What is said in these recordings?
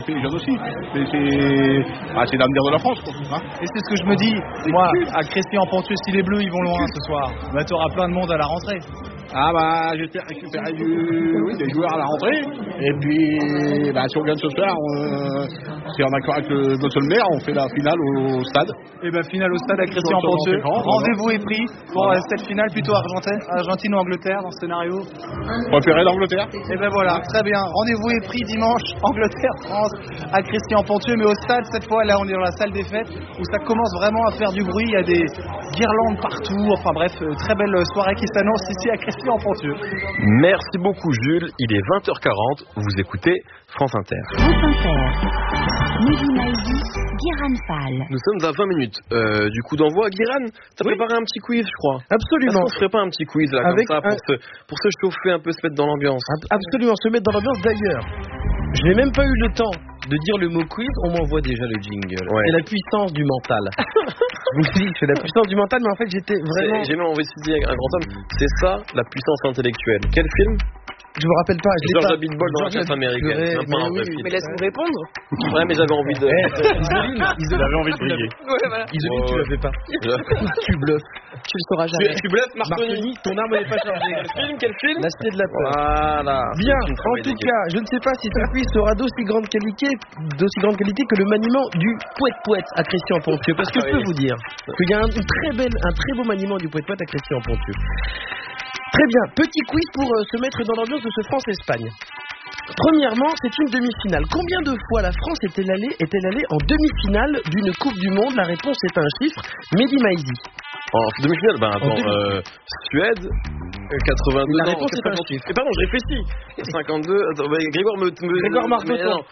fait les jeunes aussi. Mais c'est l'avenir de la France, quoi. Hein. Et c'est ce que je me dis, moi, à Cressy-en-Ponthieu, si les Bleus ils vont loin ce soir, bah t'auras plein de monde à la rentrée. Ah bah j'étais récupéré des joueurs à la rentrée. Et puis si on gagne ce soir, si on est d'accord avec notre maire, on fait la finale au stade. Et finale au stade à Cressy-en-Ponthieu. Rendez-vous est pris pour cette finale plutôt Argentine ou Angleterre dans ce scénario. Préférez l'Angleterre. Et voilà, très bien. Rendez-vous est pris dimanche, Angleterre-France à Cressy-en-Ponthieu, mais au stade cette fois, là on est dans la salle des fêtes où ça commence vraiment à faire du bruit. Il y a des guirlandes partout. Enfin bref, très belle soirée qui s'annonce ici à Cressy-en-Ponthieu. Merci beaucoup Jules, il est 20h40, vous écoutez France Inter. France Inter, Mehdi Maizi, Guiran Fall. Nous sommes à 20 minutes du coup d'envoi. Guiran, t'as préparé un petit quiz je crois. Absolument. Est-ce qu'on ferait pas un petit quiz là avec comme ça pour se chauffer un peu, se mettre dans l'ambiance? Absolument, se mettre dans l'ambiance. D'ailleurs, je n'ai même pas eu le temps de dire le mot quiz, on m'envoie déjà le jingle. Ouais. C'est la puissance du mental. Je vous dis, c'est la puissance du mental, mais en fait j'étais vraiment... J'ai même envie de dire un grand homme, c'est ça la puissance intellectuelle. Quel film? Je me rappelle pas. George Abitbol dans la chasse américaine. Mais laisse-nous répondre. Ouais, mais j'avais envie de... Isoline, j'avais envie de briller. Ouais, voilà. Isoline, tu l'avais pas. Tu bluffes. Tu le sauras jamais. Tu bluffes Marconi. Ton arme n'est pas chargée. Quel film? La Cité de la peur. Voilà. Bien. En tout cas, je ne sais pas si ce quiz sera d'aussi grande qualité que le maniement du poète-poète à Cressy-en-Ponthieu. Parce que je peux vous dire qu'il y a un très beau maniement du poète-poète à Cressy-en-Ponthieu. Très bien, petit quiz pour se mettre dans l'ambiance de ce France-Espagne. Premièrement, c'est une demi-finale. Combien de fois la France est-elle allée en demi-finale d'une Coupe du Monde? La réponse est un chiffre. Mehdi Maizi. En demi-finale, Suède, 82. La réponse est un chiffre. Pardon, je réfléchis. 52. Grégoire Margoton.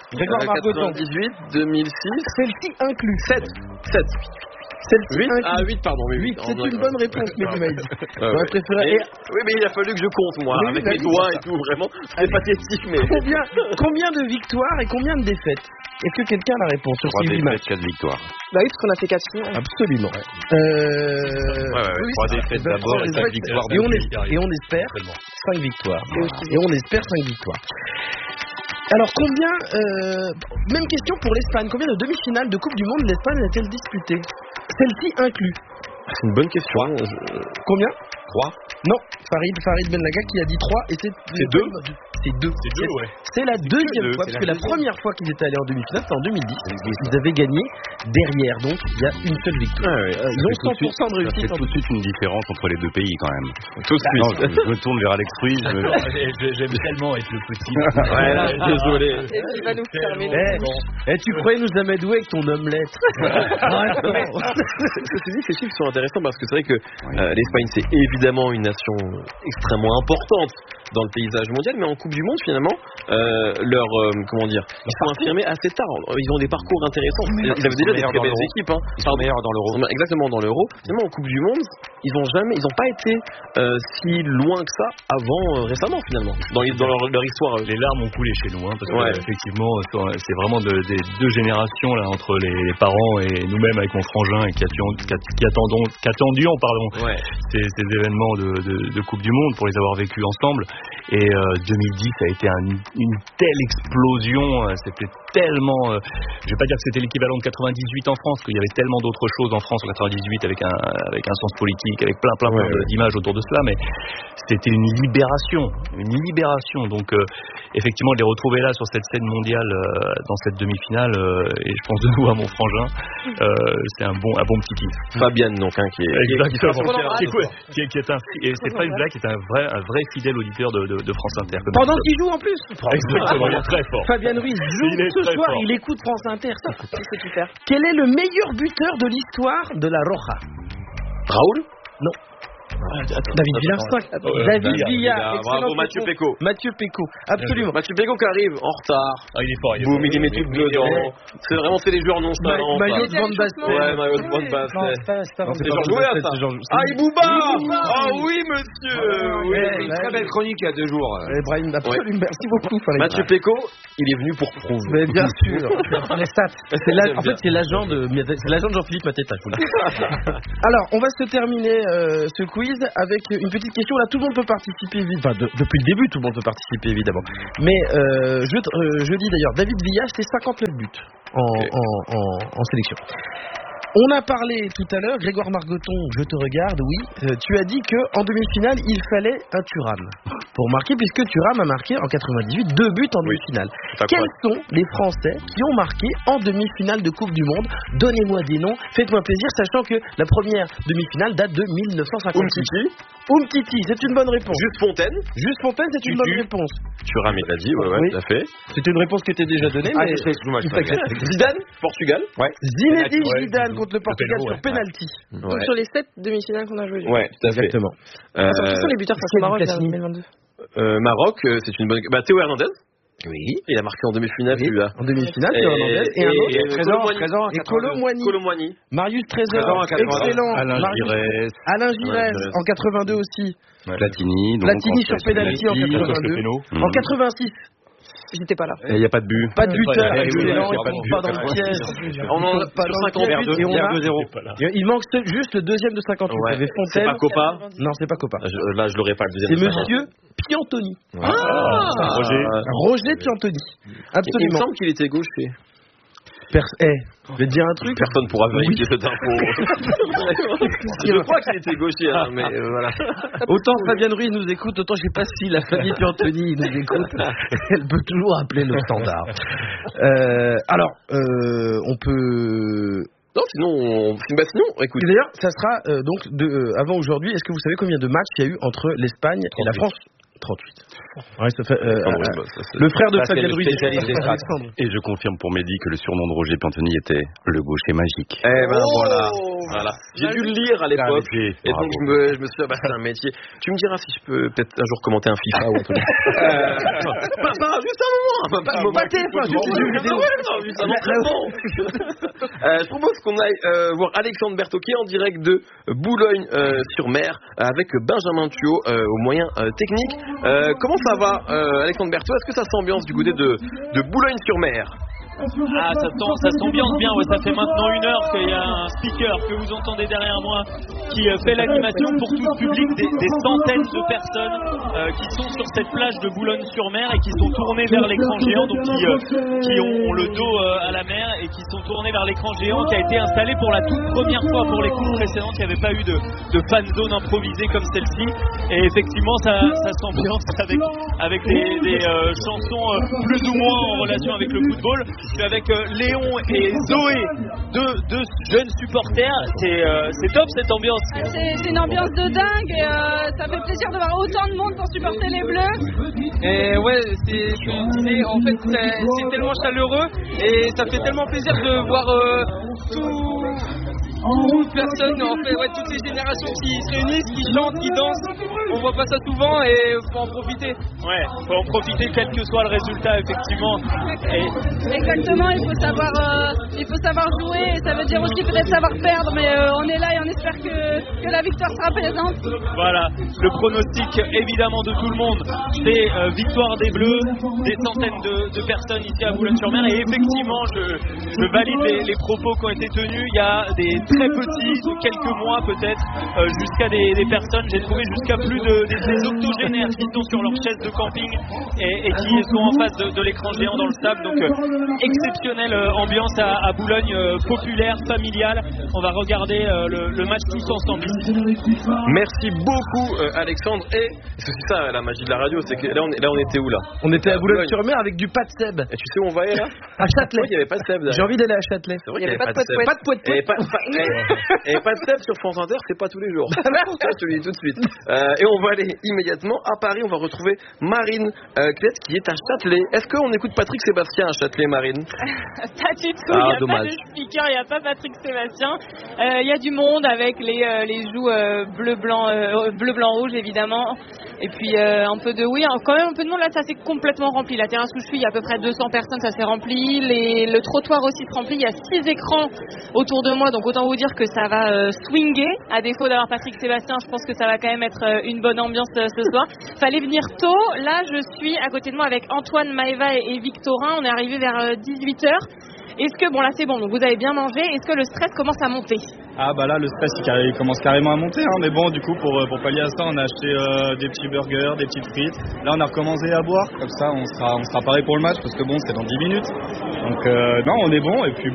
98, 2006. Celle-ci inclut 7. Celle-ci 8, ah 8 pardon, mais 8. C'est une bonne réponse, Mehdi Maizi. J'aurais préféré. Oui, mais il a fallu que je compte moi, avec mes doigts et tout, vraiment. C'est pathétique, mais. Combien de victoires et combien de défaites? Est-ce que quelqu'un a la réponse sur ces 8 matchs? 4 victoires. Bah oui, parce qu'on a fait 4 finales. Absolument. Oui, 3 défaites d'abord et 5 victoires. Et on espère 5 victoires. Et on espère 5 victoires. Alors même question pour l'Espagne. Combien de demi-finales de Coupe du Monde l'Espagne a-t-elle disputée? Celle-ci inclut. C'est une bonne question. Combien? 3. Non, Farid Benlaga qui a dit 3 et c'est 2. C'est 2. Ouais. C'est la deuxième fois, parce que la première fois qu'ils étaient allés en demi-finale, c'était en 2010. Ils avaient gagné derrière, donc il y a une seule victoire. Ils ont 100% de réussite. Ça fait tout de suite une différence entre les deux pays quand même. Tout de suite. Je me tourne vers Alex Ruiz. J'aime tellement être le petit. Désolé. Il va nous fermer. Tu croyais nous amadouer avec ton omelette? Ceci dit, ces chiffres sont intéressants parce que c'est vrai que l'Espagne, c'est évidemment une nation extrêmement importante dans le paysage mondial, mais en Coupe du Monde finalement ils sont affirmés assez tard. Ils ont des parcours intéressants. Ils avaient déjà des très belles équipes. Ils sont meilleurs dans l'Euro. Exactement, dans l'Euro. Finalement en Coupe du Monde, ils n'ont pas été si loin que ça avant récemment finalement dans leur histoire. Les larmes ont coulé chez nous, parce que effectivement c'est vraiment des deux générations là entre les parents et nous-mêmes avec mon frangin et qui attendions ces événements de Coupe du Monde pour les avoir vécus ensemble. Et 2010 a été une telle explosion, c'était tellement, je vais pas dire que c'était l'équivalent de 98 en France, qu'il y avait tellement d'autres choses en France en 98 avec un sens politique, avec plein d'images autour de cela, mais c'était une libération. Donc effectivement de les retrouver là sur cette scène mondiale dans cette demi-finale, et je pense de nouveau à mon frangin, c'est un bon petit kiff. Fabienne donc qui est un, et c'est pas une blague, qui est un vrai fidèle auditeur de France Inter. Pendant qu'il joue en plus. Exactement, il est très fort. Fabien Ruiz joue ce soir, il écoute France Inter. C'est super. Quel est le meilleur buteur de l'histoire de la Roja? Raoul? Non. David Villa 5. David Villa. Bravo Mathieu Péco. Absolument. Mathieu Péco qui arrive en retard. Il est fort. Boum, il met tout dedans. C'est vraiment les joueurs non talents. Maillot de Van Basten. Ouais, maillot de Van Basten. C'est Georges Weah ça. Ah, Ibouba. Ah oui monsieur. Une très belle chronique il y a 2 jours. Brahim, absolument. Merci beaucoup. Mathieu Péco, il est venu pour prouver. Mais bien sûr. Les stats. En fait, c'est l'agent de Jean-Philippe Mateta. Alors, on va se terminer ce quiz avec une petite question. Là, tout le monde peut participer, enfin, depuis le début, tout le monde peut participer, évidemment. Mais je dis d'ailleurs, David Villa, c'est 59 buts en sélection. On a parlé tout à l'heure, Grégoire Margoton, je te regarde, oui. Tu as dit qu'en demi-finale, il fallait un Thuram pour marquer, puisque Thuram a marqué en 98 2 buts en demi-finale. Quels sont les Français qui ont marqué en demi-finale de Coupe du Monde? Donnez-moi des noms, faites-moi plaisir, sachant que la première demi-finale date de 1956. Umtiti, c'est une bonne réponse. Juste Fontaine, c'est une bonne réponse. Thuram, il l'a dit, ouais, tout à fait. C'était une réponse qui était déjà donnée, mais... Zidane, Portugal. Ouais. Zinedine Zidane contre le Portugal sur penalty. Donc sur les 7 demi-finales qu'on a joué. Ouais, tout à fait. Exactement. Quels sont les buteurs face au Maroc en 2022? Maroc, c'est une bonne... Théo Hernandez. Oui, il a marqué en demi-finale, celui-là. En demi-finale, Théo Hernandez. Et un autre. Et Colomboigny. Marius Trésor, excellent. Alain Giresse en 82 aussi. Platini sur penalty en 82. En 86. J'étais pas là. Il n'y a pas de but. Pas de buteur, excellent, il tombe pas dans le piège. On en a pas dans 58 et on a... Il manque juste le deuxième de 58. Il y avait Fontaine. C'est pas Copa? Non, c'est pas Copa. Là, je l'aurais pas, le deuxième. C'est monsieur Piantoni. Roger Piantoni. Absolument. Il me semble qu'il était gaucher. Je vais te dire un truc. Personne pourra vérifier cette info. Je crois qu'il était gaucher, hein, mais voilà. Autant Fabienne Ruiz nous écoute, autant je sais pas si la famille Piantoni nous écoute. Elle peut toujours appeler le standard. Alors, on peut... Non, sinon, écoute. D'ailleurs, ça sera avant aujourd'hui. Est-ce que vous savez combien de matchs il y a eu entre l'Espagne et la France? 38. Le frère de Fabienne Ruiz. Et je confirme pour Mehdi que le surnom de Roger Piantoni était le gaucher magique. Voilà. J'ai dû le lire à l'époque. Et donc je me suis dit, c'est un métier. Tu me diras si je peux peut-être un jour commenter un FIFA ou un truc. Juste un moment. Pas TF1, juste un entraînement. Je propose qu'on aille voir Alexandre Berthaud qui est en direct de Boulogne-sur-Mer avec Benjamin Thuot aux moyens techniques. Comment ça va, Alexandre Berthaud? Est-ce que ça s'ambiance du côté de Boulogne-sur-Mer? Ah, ça s'ambiance bien, ouais, ça fait maintenant 1 heure qu'il y a un speaker que vous entendez derrière moi qui fait l'animation pour tout le public, des centaines de personnes qui sont sur cette plage de Boulogne-sur-Mer et qui sont tournées vers l'écran géant, donc qui ont le dos à la mer et qui sont tournées vers l'écran géant qui a été installé pour la toute première fois. Pour les coupes précédentes, il n'y avait pas eu de fan zone improvisée comme celle-ci, et effectivement ça s'ambiance avec des chansons plus ou moins en relation avec le football. Je suis avec Léon et Zoé, deux jeunes supporters. C'est top cette ambiance. C'est une ambiance de dingue et ça fait plaisir de voir autant de monde pour supporter les Bleus. Et ouais, en fait c'est tellement chaleureux et ça fait tellement plaisir de voir toutes personnes, en fait, toutes ces générations qui se réunissent, qui chantent, qui dansent. On voit pas ça souvent et faut en profiter. Ouais, faut en profiter quel que soit le résultat, effectivement. Exactement, il faut savoir jouer, et ça veut dire aussi peut-être savoir perdre, mais on est là et on espère que la victoire sera présente. Voilà, le pronostic évidemment de tout le monde, c'est victoire des Bleus, des centaines de personnes ici à Boulogne-sur-Mer, et effectivement je valide les propos qui ont été tenus. Il y a des très petits, de quelques mois peut-être, jusqu'à des personnes, j'ai trouvé jusqu'à plus des octogénaires qui sont sur leur chaise de camping et qui sont en face de l'écran géant dans le sable. Donc exceptionnelle ambiance à Boulogne, populaire, familiale. On va regarder le match tous ensemble ici. Merci beaucoup Alexandre. Et c'est ça la magie de la radio, c'est que là on était où là? On était à Boulogne-sur-Mer avec du pas de Seb. Et tu sais où on va aller là? À Châtelet. Il n'y avait pas de Seb. J'ai envie d'aller à Châtelet. C'est vrai qu'il n'y avait pas de Seb. Pas de poète. Et pas de Seb sur France Inter, c'est pas tous les jours. Je te le dis tout de suite. Et on va aller immédiatement à Paris. On va retrouver Marine Clette qui est à Châtelet. Est-ce qu'on écoute Patrick Sébastien à Châtelet, Marine? Pas du tout. Il n'y a pas de speaker, il n'y a pas Patrick Sébastien. Il y a du monde avec les joues bleu, blanc, rouge évidemment. Et puis un peu de quand même un peu de monde là, ça s'est complètement rempli. La terrasse où je suis, il y a à peu près 200 personnes, ça s'est rempli. Le trottoir aussi se remplit. Il y a 6 écrans autour de moi, donc autant vous dire que ça va swinger. À défaut d'avoir Patrick Sébastien, je pense que ça va quand même être une bonne ambiance ce soir. Fallait venir tôt. Là, je suis à côté de moi avec Antoine, Maëva et Victorin. On est arrivé vers 18h. Est-ce que, bon là c'est bon, donc vous avez bien mangé, est-ce que le stress commence à monter? Ah bah là le stress il commence carrément à monter, hein. Mais bon du coup pour pallier à ça on a acheté des petits burgers, des petites frites. Là on a recommencé à boire, comme ça on sera paré pour le match parce que bon c'est dans 10 minutes. Donc non on est bon et puis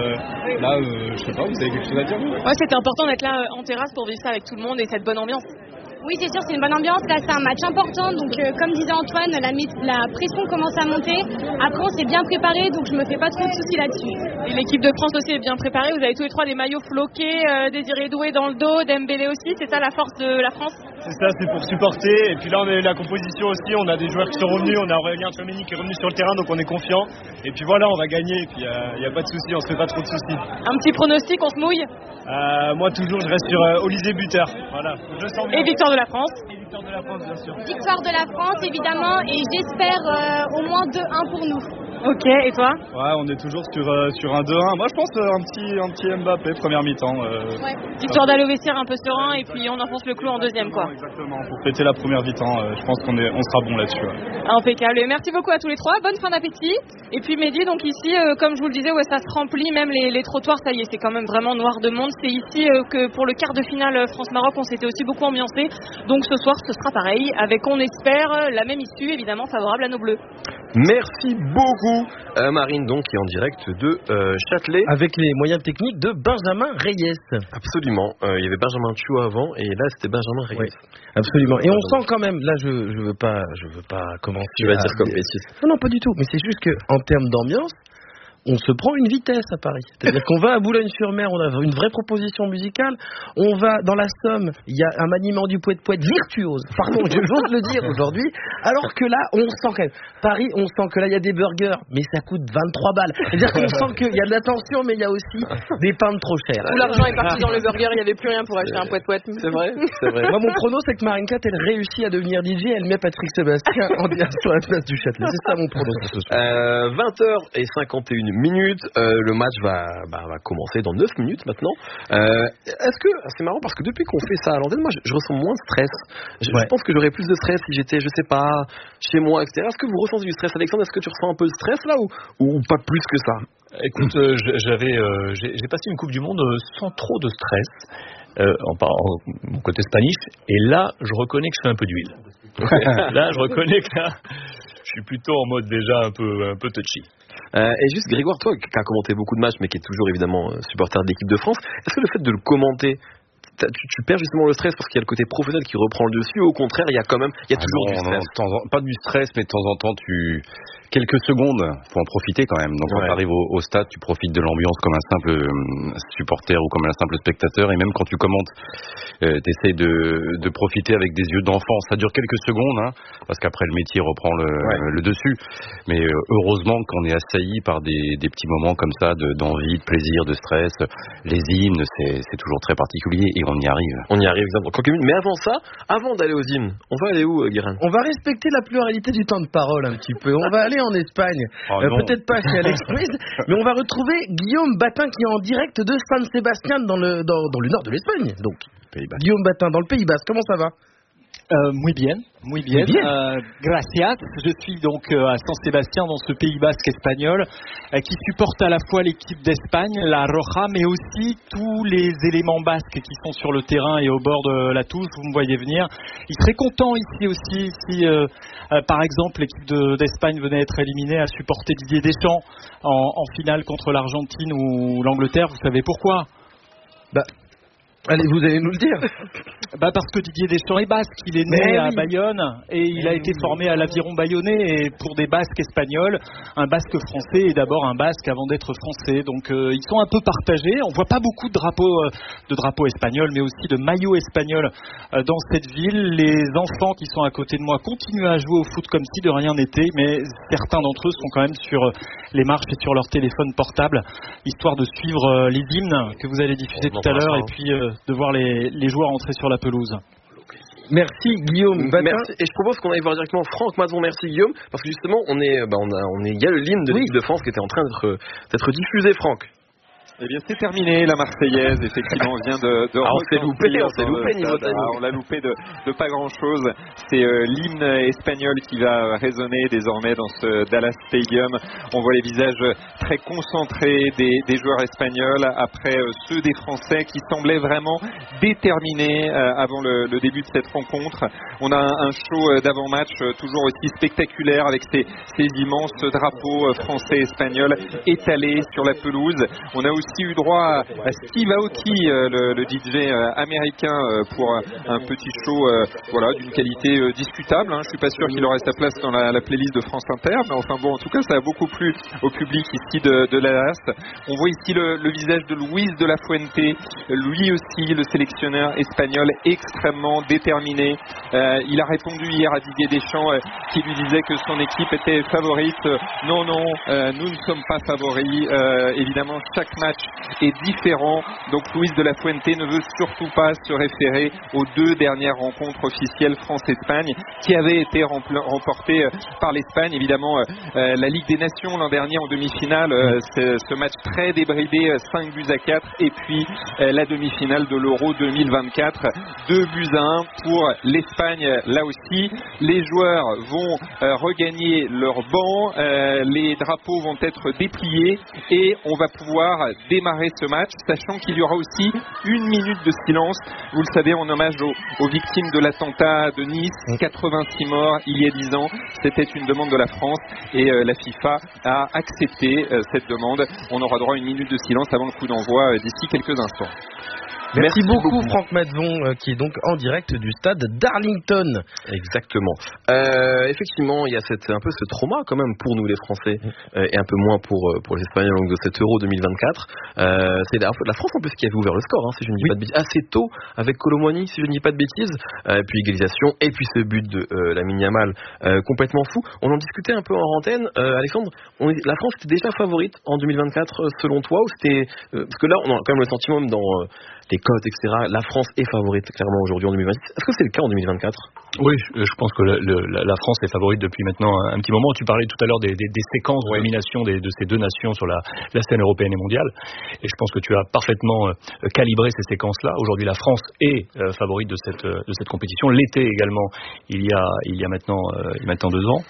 là je sais pas, vous avez quelque chose à dire? Ouais, c'était important d'être là en terrasse pour vivre ça avec tout le monde et cette bonne ambiance. Oui, c'est sûr, c'est une bonne ambiance. Là, c'est un match important. Donc, comme disait Antoine, la pression commence à monter. Après, on s'est bien préparé, donc je me fais pas trop de soucis là-dessus. Et l'équipe de France aussi est bien préparée. Vous avez tous les trois des maillots floqués, Désiré Doué dans le dos, Dembélé aussi. C'est ça la force de la France? C'est ça, c'est pour supporter. Et puis là, on a eu la composition aussi. On a des joueurs qui sont revenus. On a Aurélien Tchouaméni qui est revenu sur le terrain, donc on est confiant. Et puis voilà, on va gagner. Et puis il n'y a pas de soucis, on se fait pas trop de soucis. Un petit pronostic, on se mouille? Moi, toujours, je reste sur Olysée buteur. Voilà. Je sens bien. Et victoire de la France? Et victoire de la France, bien sûr. Victoire de la France, évidemment. Et j'espère au moins 2-1 pour nous. Ok, et toi? Ouais, on est toujours sur un 2-1. Moi, je pense un petit Mbappé, première mi-temps. Ouais. Histoire d'aller au vestiaire un peu serein et puis on enfonce le clou en deuxième, quoi. Exactement, pour fêter la première mi-temps, je pense qu'on sera bon là-dessus. Ouais. Impeccable. Merci beaucoup à tous les trois. Bonne fin d'appétit. Et puis Mehdi, donc ici, comme je vous le disais, ouais, ça se remplit, même les trottoirs, ça y est, c'est quand même vraiment noir de monde. C'est ici que pour le quart de finale France-Maroc, on s'était aussi beaucoup ambiancé. Donc ce soir, ce sera pareil, avec, on espère, la même issue, évidemment, favorable à nos Bleus. Merci beaucoup, Marine, donc, qui est en direct de Châtelet. Avec les moyens techniques de Benjamin Reyes. Absolument. Il y avait Benjamin Chou avant, et là, c'était Benjamin Reyes. Oui, absolument. Et on sent quand même, là, je veux pas commencer. Tu vas dire comme bêtise. Non, pas du tout. Mais c'est juste qu'en termes d'ambiance, on se prend une vitesse à Paris. C'est-à-dire qu'on va à Boulogne-sur-Mer, on a une vraie proposition musicale. On va dans la Somme, il y a un maniement du poète virtuose. Pardon, j'ose le dire aujourd'hui. Alors que là, on sent quand même. Paris, on sent que là, il y a des burgers, mais ça coûte 23 balles. C'est-à-dire qu'on sent qu'il y a de l'attention, mais il y a aussi des pains trop chers. Où l'argent est parti dans le burger, il n'y avait plus rien pour acheter un poète. C'est vrai. Moi, mon prono, c'est que Marine Cat, elle réussit à devenir DJ, elle met Patrick Sébastien en direct sur la place du Châtelet. C'est ça mon prono ce soir. 20h51 minutes. Le match va commencer dans 9 minutes maintenant. Est-ce que c'est marrant parce que depuis qu'on fait ça à l'antenne, moi je ressens moins de stress. Je pense que j'aurais plus de stress si j'étais, je sais pas, chez moi, etc. Est-ce que vous ressentez du stress, Alexandre? Est-ce que tu ressens un peu de stress là ou pas plus que ça? Écoute, j'ai passé une Coupe du Monde sans trop de stress. En mon côté Spanish, et là je reconnais que je fais un peu d'huile. Là je reconnais que là je suis plutôt en mode déjà un peu touchy. Et juste Grégoire, toi qui as commenté beaucoup de matchs mais qui est toujours évidemment supporter de l'équipe de France, est-ce que le fait de le commenter, tu perds justement le stress parce qu'il y a le côté professionnel qui reprend le dessus, ou au contraire il y a toujours du stress? Pas du stress, mais de temps en temps quelques secondes, faut en profiter quand même. Donc quand tu arrives au stade, tu profites de l'ambiance comme un simple supporter ou comme un simple spectateur, et même quand tu commentes, t'essayes de profiter avec des yeux d'enfant. Ça dure quelques secondes, hein, parce qu'après le métier reprend le dessus. Mais heureusement qu'on est assailli par des petits moments comme ça d'envie, de plaisir, de stress. Les hymnes, c'est toujours très particulier et on y arrive. On y arrive dans quelques minutes. Mais avant ça, avant d'aller aux hymnes, on va aller où, Guérin? On va respecter la pluralité du temps de parole un petit peu. On va aller en Espagne, peut-être pas chez Alex Prise, mais on va retrouver Guillaume Batin qui est en direct de San Sebastián dans le nord de l'Espagne. Donc, Guillaume Batin dans le Pays Basque, comment ça va? Muy bien. Gracias. Je suis donc à San Sebastián, dans ce Pays Basque espagnol, qui supporte à la fois l'équipe d'Espagne, la Roja, mais aussi tous les éléments basques qui sont sur le terrain et au bord de la touche. Vous me voyez venir. Il serait content ici aussi si, par exemple, l'équipe d'Espagne venait être éliminée, à supporter Didier Deschamps en finale contre l'Argentine ou l'Angleterre. Vous savez pourquoi? Allez, vous allez nous le dire. Parce que Didier Deschamps est basque, il est né à Bayonne et il a été formé à l'Aviron bayonnais, et pour des basques espagnols, un basque français est d'abord un basque avant d'être français. Donc ils sont un peu partagés. On voit pas beaucoup de drapeaux espagnols, mais aussi de maillots espagnols dans cette ville. Les enfants qui sont à côté de moi continuent à jouer au foot comme si de rien n'était, mais certains d'entre eux sont quand même sur les marches et sur leur téléphone portable, histoire de suivre les hymnes que vous allez diffuser tout à l'heure, et puis de voir les joueurs entrer sur la pelouse. Merci Guillaume Batin. Merci. Et je propose qu'on aille voir directement Franck Mazon. Merci Guillaume, parce que justement il y a le l'hymne de l'équipe de France qui était en train d'être diffusé. Franck. Eh bien, c'est terminé, la Marseillaise, effectivement, on vient de on s'est loupé niveau timing. On l'a loupé de pas grand-chose. C'est l'hymne espagnol qui va résonner désormais dans ce Dallas Stadium. On voit les visages très concentrés des joueurs espagnols après ceux des Français qui semblaient vraiment déterminés avant le début de cette rencontre. On a un show d'avant-match toujours aussi spectaculaire avec ces immenses drapeaux français-espagnols étalés sur la pelouse. On a aussi eu droit à Steve Aoki, le DJ américain, pour un petit show d'une qualité discutable. Je suis pas sûr qu'il aurait sa place dans la playlist de France Inter, mais enfin bon, en tout cas ça a beaucoup plu au public ici de Dallas. On voit ici le visage de Luis de la Fuente, lui aussi le sélectionneur espagnol extrêmement déterminé. Il a répondu hier à Didier Deschamps qui lui disait que son équipe était favorite. Non, nous ne sommes pas favoris. Évidemment, chaque match est différent. Donc Luis de la Fuente ne veut surtout pas se référer aux 2 dernières rencontres officielles France-Espagne qui avaient été remportées par l'Espagne. Évidemment, la Ligue des Nations l'an dernier en demi-finale, ce match très débridé, 5-4, et puis la demi-finale de l'Euro 2024, 2-1 pour l'Espagne. Là aussi, les joueurs vont regagner leur banc, les drapeaux vont être dépliés et on va pouvoir démarrer ce match, sachant qu'il y aura aussi 1 minute de silence, vous le savez, en hommage aux victimes de l'attentat de Nice, 86 morts il y a 10 ans. C'était une demande de la France et la FIFA a accepté cette demande. On aura droit à 1 minute de silence avant le coup d'envoi d'ici quelques instants. Merci beaucoup Franck Matvon, qui est donc en direct du stade d'Arlington. Exactement. Effectivement, il y a un peu ce trauma quand même pour nous les Français et un peu moins pour les Espagnols donc de cet Euro 2024. C'est la France en plus qui avait ouvert le score, si je ne dis pas de bêtises, assez tôt avec Kolo Muani, si je ne dis pas de bêtises. Puis égalisation et puis ce but de Lamine Yamal complètement fou. On en discutait un peu en antenne, Alexandre. La France était déjà favorite en 2024 selon toi ou c'était parce que là on a quand même le sentiment dans les cotes, etc. La France est favorite clairement aujourd'hui en 2026. Est-ce que c'est le cas en 2024 ? Oui, je pense que la France est favorite depuis maintenant un petit moment. Tu parlais tout à l'heure des séquences de domination de ces 2 nations sur la scène européenne et mondiale. Et je pense que tu as parfaitement calibré ces séquences-là. Aujourd'hui, la France est favorite de cette compétition. L'été également, il y a maintenant 2 ans.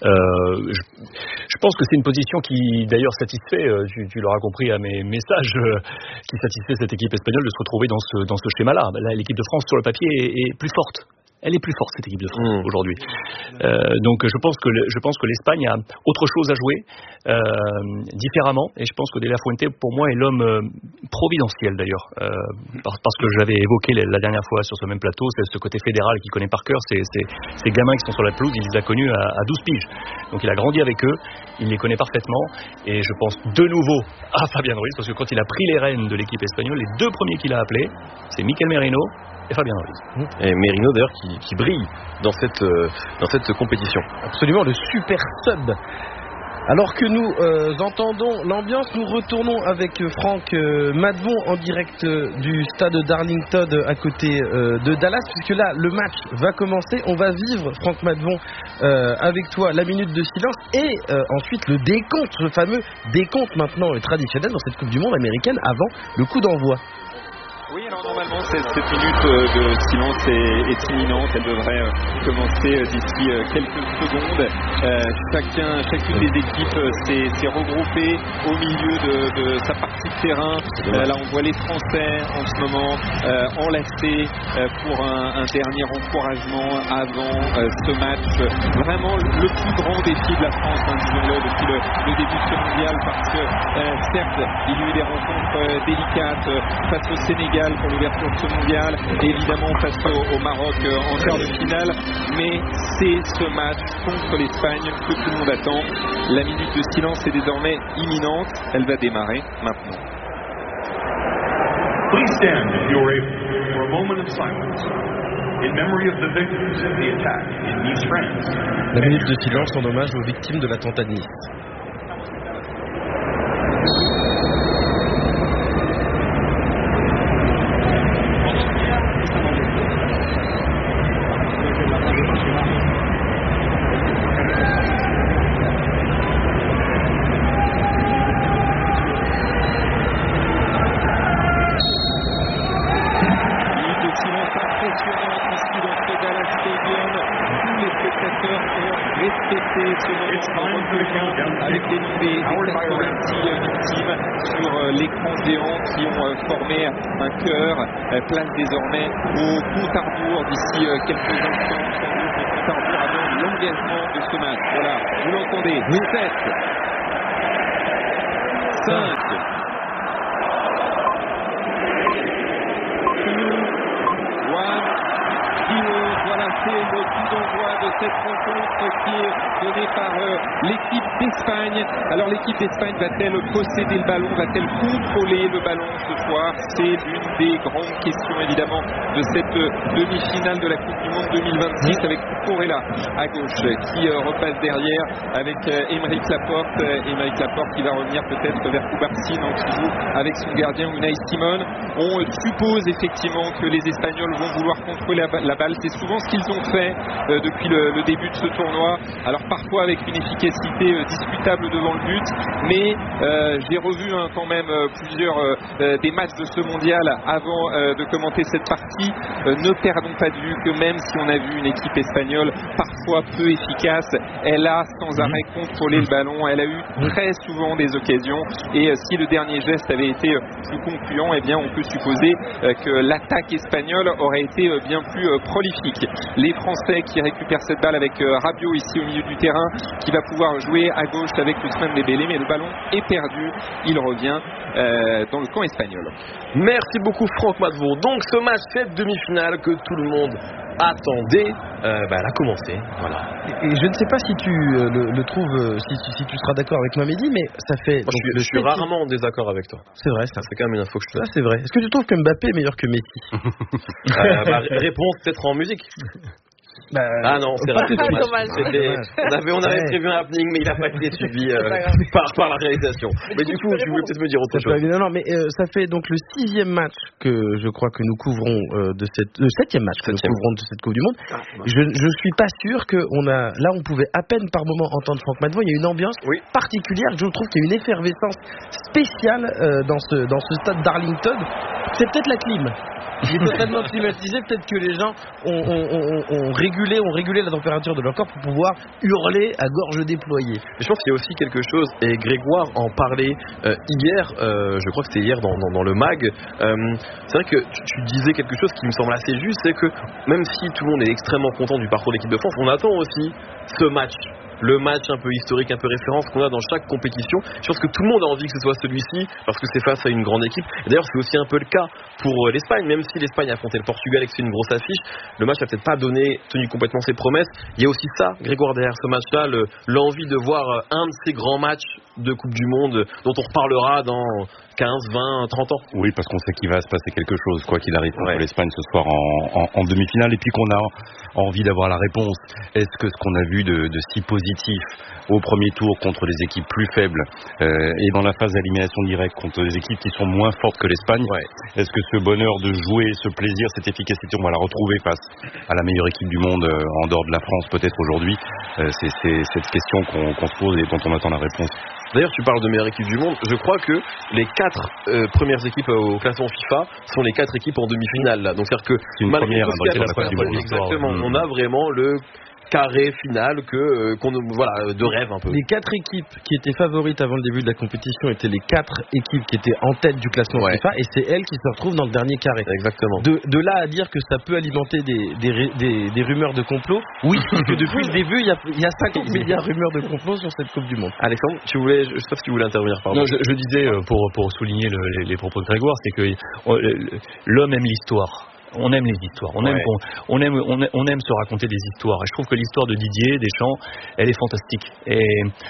Je pense que c'est une position qui d'ailleurs satisfait, tu l'auras compris à mes messages, qui satisfait cette équipe espagnole de se retrouver dans ce schéma-là. Là, l'équipe de France sur le papier est plus forte. Elle est plus forte cette équipe de France aujourd'hui. Donc je pense que l'Espagne a autre chose à jouer différemment et je pense que De La Fuente pour moi est l'homme providentiel d'ailleurs parce que j'avais évoqué la dernière fois sur ce même plateau c'est ce côté fédéral qu'il connaît par cœur, ces gamins qui sont sur la pelouse, il les a connus à 12 piges. Donc il a grandi avec eux, il les connaît parfaitement et je pense de nouveau à Fabián Ruiz parce que quand il a pris les rênes de l'équipe espagnole, les 2 premiers qu'il a appelés, c'est Mikel Merino et Fabián Ruiz. Et Merino d'ailleurs qui brille dans cette compétition. Absolument, le super sub. Alors que nous entendons l'ambiance, nous retournons avec Franck Matvon en direct du stade d'Arlington à côté de Dallas, puisque là le match va commencer. On va vivre, Franck Matvon, avec toi la minute de silence et ensuite le décompte, le fameux décompte maintenant traditionnel dans cette Coupe du Monde américaine avant le coup d'envoi. Oui, alors normalement cette minute de silence est imminente, elle devrait commencer d'ici quelques secondes. Chacune des équipes s'est regroupée au milieu de sa partie de terrain. Là on voit les Français en ce moment enlacés pour un dernier encouragement avant ce match. Vraiment le plus grand défi de la France, disons-le, depuis le début de ce mondial, parce que certes il y a eu des rencontres délicates face au Sénégal pour l'ouverture de ce mondial et évidemment face au Maroc en quart de finale, mais c'est ce match contre l'Espagne que tout le monde attend. La minute de silence est désormais imminente, elle va démarrer maintenant. Please stand if you are able for a moment of silence in memory of the victims of the attack in Nice, France. La minute de silence en hommage aux victimes de l'attentat de Nice. l'écran géant qui ont formé un cœur. Place désormais au compte à rebours d'ici quelques instants. Sans doute le compte à rebours avant l'engagement de ce match. Voilà, vous l'entendez. 7, 5, 2, 1, 0. Voilà, c'est le coup d'envoi de cette rencontre qui est donnée par l'équipe d'Espagne. Alors l'équipe d'Espagne va-t-elle posséder le ballon? Va-t-elle contrôler le ballon ce soir? C'est l'une des grandes questions évidemment de cette demi-finale de la Coupe du Monde 2026 avec Corella à gauche qui repasse derrière avec Aymeric Laporte. Aymeric Laporte qui va revenir peut-être vers Cubarsino qui joue avec son gardien Unai Simon. On suppose effectivement que les Espagnols vont vouloir contrôler la balle. C'est souvent ce qu'ils ont fait depuis le début de ce tournoi. Alors parfois avec une efficacité discutable devant le but, mais j'ai revu quand même plusieurs des matchs de ce mondial avant de commenter cette partie. Ne perdons pas de vue que même si on a vu une équipe espagnole parfois peu efficace, elle a sans arrêt contrôlé le ballon, elle a eu très souvent des occasions, et si le dernier geste avait été plus concluant, eh bien on peut supposer que l'attaque espagnole aurait été bien plus prolifique. Les Français qui récupèrent cette balle avec Rabiot ici au milieu du terrain, qui va pouvoir jouer à gauche avec Ousmane Dembélé, mais le ballon est perdu, il revient dans le camp espagnol. Merci beaucoup Franck Madevaux. Donc ce match, cette demi-finale que tout le monde attendait, elle a commencé. Voilà. Et je ne sais pas si tu le trouves, si tu seras d'accord avec moi, Mehdi, mais ça fait. Moi, je suis rarement en désaccord avec toi. C'est vrai, ça. C'est quand même une info que je te donne. Ça, c'est vrai. Est-ce que tu trouves que Mbappé est meilleur que Messi? Réponse peut-être en musique. Ah non, c'est raté. On avait prévu un happening, mais il n'a pas été suivi par la réalisation. Mais du coup, tu voulais peut-être me dire autre chose. Non, mais ça fait donc le 6e match que je crois que nous couvrons de cette... Le 7e match que nous couvrons de cette Coupe du Monde. Je suis pas sûr que là on pouvait à peine par moment entendre Franck Madevaux. Il y a une ambiance particulière. Je trouve qu'il y a une effervescence spéciale dans ce stade d'Arlington. C'est peut-être la clim. Il est totalement climatisé. Peut-être que les gens ont régulé la température de leur corps pour pouvoir hurler à gorge déployée. Je pense qu'il y a aussi quelque chose, et Grégoire en parlait hier, je crois que c'était hier dans le MAG. C'est vrai que tu disais quelque chose qui me semble assez juste, c'est que même si tout le monde est extrêmement content du parcours de l'équipe de France, on attend aussi ce match. Le match un peu historique, un peu référence qu'on a dans chaque compétition. Je pense que tout le monde a envie que ce soit celui-ci parce que c'est face à une grande équipe. Et d'ailleurs, c'est aussi un peu le cas pour l'Espagne. Même si l'Espagne a affronté le Portugal et que c'est une grosse affiche, le match n'a peut-être pas tenu complètement ses promesses. Il y a aussi ça, Grégoire, derrière ce match-là, l'envie de voir un de ces grands matchs de Coupe du Monde dont on reparlera dans 15, 20, 30 ans. Oui, parce qu'on sait qu'il va se passer quelque chose, quoi qu'il arrive contre l'Espagne ce soir en demi-finale, et puis qu'on a envie d'avoir la réponse. Est-ce que ce qu'on a vu de si positif au premier tour contre les équipes plus faibles et dans la phase d'élimination directe contre des équipes qui sont moins fortes que l'Espagne, est-ce que ce bonheur de jouer, ce plaisir, cette efficacité, on va la retrouver face à la meilleure équipe du monde en dehors de la France peut-être aujourd'hui? C'est cette question qu'on se pose et dont on attend la réponse. D'ailleurs, tu parles de meilleure équipe du monde. Je crois que les 4 premières équipes au classement FIFA sont les 4 équipes en demi-finale. Là. Donc, c'est-à-dire que c'est une première dans la Coupe du Monde. Exactement. On a vraiment le carré final de rêve un peu. Les 4 équipes qui étaient favorites avant le début de la compétition étaient les 4 équipes qui étaient en tête du classement FIFA, et c'est elles qui se retrouvent dans le dernier carré. Exactement. De là à dire que ça peut alimenter des rumeurs de complot, oui, parce que depuis le début il y a 50 milliards de rumeurs de complot sur cette Coupe du Monde. Alexandre, je sais pas si tu voulais intervenir. Pardon. Non, je disais pour souligner les propos de Grégoire, c'est que l'homme aime l'histoire. On aime les histoires, on aime se raconter des histoires. Et je trouve que l'histoire de Didier Deschamps, elle est fantastique. Et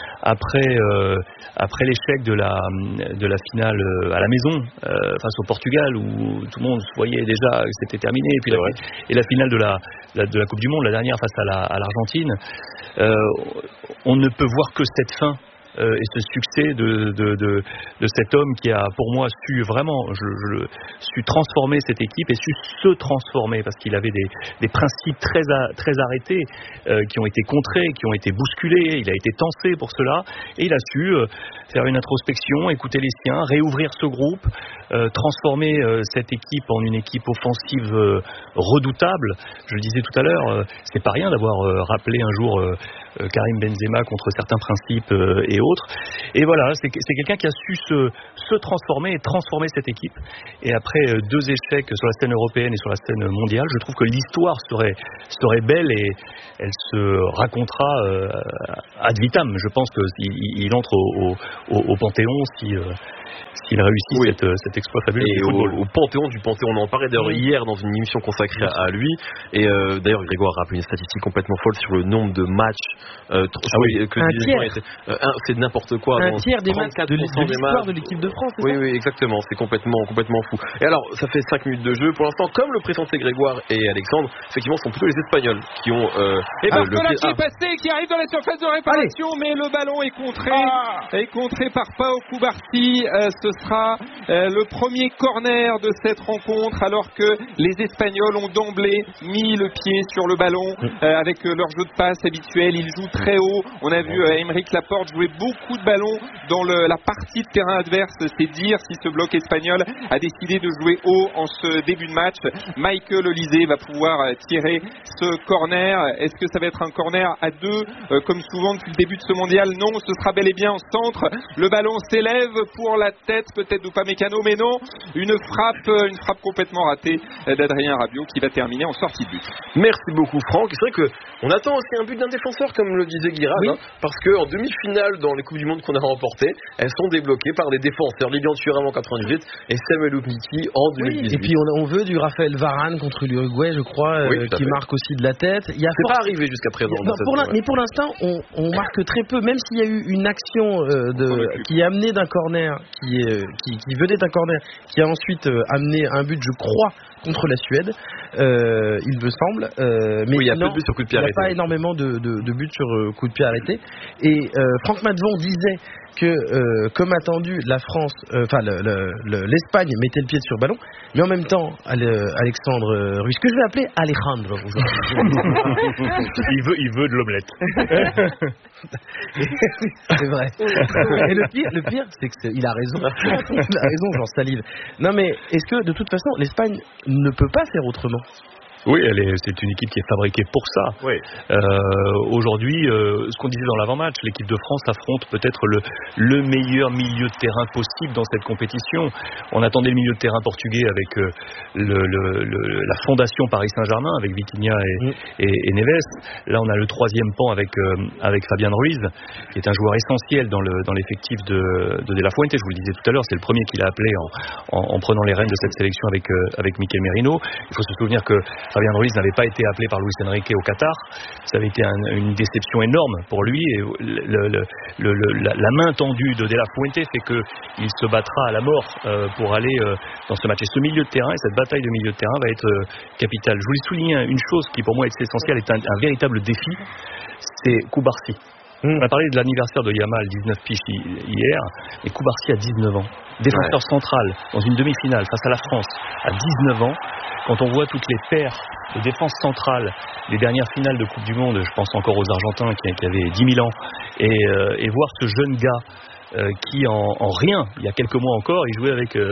après l'échec de la finale à la maison face au Portugal, où tout le monde voyait déjà que c'était terminé, et la finale de la Coupe du Monde, la dernière face à l'Argentine, on ne peut voir que cette fin. Et ce succès de cet homme qui a pour moi su vraiment su transformer cette équipe et su se transformer, parce qu'il avait des principes très arrêtés qui ont été contrés, qui ont été bousculés. Il a été tensé pour cela, et il a su faire une introspection, écouter les siens, réouvrir ce groupe, transformer cette équipe en une équipe offensive redoutable. Je le disais tout à l'heure, c'est pas rien d'avoir rappelé un jour Karim Benzema contre certains principes et autres. Et voilà, c'est quelqu'un qui a su se transformer et transformer cette équipe. Et après 2 échecs sur la scène européenne et sur la scène mondiale, je trouve que l'histoire serait belle et elle se racontera ad vitam. Je pense qu'il entre au Panthéon s'il réussit cet exploit fabuleux. Et au Panthéon du Panthéon, on en parlait d'ailleurs hier dans une émission consacrée à lui. Et d'ailleurs, Grégoire a rappelé une statistique complètement folle sur le nombre de matchs. C'est n'importe quoi. Un tiers des matchs de l'histoire de l'équipe de France. Oui, exactement. C'est complètement fou. Et alors, ça fait 5 minutes de jeu. Pour l'instant, comme le présentait Grégoire et Alexandre, effectivement, ce sont plutôt les Espagnols qui ont. Et Barcola qui est passé, qui arrive dans la surface de réparation, mais le ballon est contré par Pau Cubarsí. Ce sera le premier corner de cette rencontre, alors que les Espagnols ont d'emblée mis le pied sur le ballon avec leur jeu de passe habituel. Ils jouent très haut. On a vu Aymeric Laporte jouer beaucoup de ballons dans la partie de terrain adverse. C'est dire si ce bloc espagnol a décidé de jouer haut en ce début de match. Michael Olise va pouvoir tirer ce corner. Est-ce que ça va être un corner à 2 comme souvent depuis le début de ce mondial? Non, ce sera bel et bien en centre. Le ballon s'élève pour la tête peut-être d'Upamecano, mais non, une frappe complètement ratée d'Adrien Rabiot qui va terminer en sortie de but. Merci beaucoup Franck. C'est vrai qu'on attend aussi un but d'un défenseur comme le disait Guirad, parce qu'en demi-finale dans les Coupes du Monde qu'on a remportées, elles sont débloquées par des défenseurs. Lilian Thuram en 98 et Samuel Umtiti en 2018. Et puis on veut du Raphaël Varane contre l'Uruguay, je crois, qui marque aussi de la tête. C'est pas arrivé jusqu'à présent. Mais pour l'instant, on marque très peu, même s'il y a eu une action qui est amenée d'un corner, qui venait d'un corner, qui a ensuite amené un but, je crois, contre la Suède, il me semble. Mais il y a peu de buts sur coup de pied arrêté. Il n'y a pas énormément de buts sur coup de pied arrêté. Et Franck Maddevon disait que, comme attendu, la France, l'Espagne mettait le pied sur le ballon, mais en même temps, Alexandre Ruiz, que je vais appeler Alejandro il veut de l'omelette. C'est vrai. Et le pire, c'est qu'il a raison. Il a raison, j'en salive. Non, mais est-ce que, de toute façon, l'Espagne ne peut pas faire autrement? Oui, c'est une équipe qui est fabriquée pour ça. Oui. Aujourd'hui, ce qu'on disait dans l'avant-match, l'équipe de France affronte peut-être le meilleur milieu de terrain possible dans cette compétition. On attendait le milieu de terrain portugais avec la fondation Paris Saint-Germain, avec Vitinha et Neves. Là, on a le troisième pan avec Fabián Ruiz, qui est un joueur essentiel dans l'effectif de La Fuente. Je vous le disais tout à l'heure, c'est le premier qui l'a appelé en prenant les rênes de cette sélection avec Mikel Merino. Il faut se souvenir que Fabián Ruiz n'avait pas été appelé par Luis Enrique au Qatar. Ça avait été une déception énorme pour lui. Et la main tendue de La Fuente fait qu'il se battra à la mort pour aller dans ce match. Et ce milieu de terrain, et cette bataille de milieu de terrain va être capitale. Je voulais souligner une chose qui pour moi est essentielle, est un véritable défi, c'est Cubarsí. On a parlé de l'anniversaire de Yamal, 19 piges hier, et Cubarsí a 19 ans. Défenseur central dans une demi-finale face à la France à 19 ans. Quand on voit toutes les paires de défense centrale des dernières finales de Coupe du Monde, je pense encore aux Argentins qui avaient 10 000 ans, et voir ce jeune gars qui en rien, il y a quelques mois encore, il jouait avec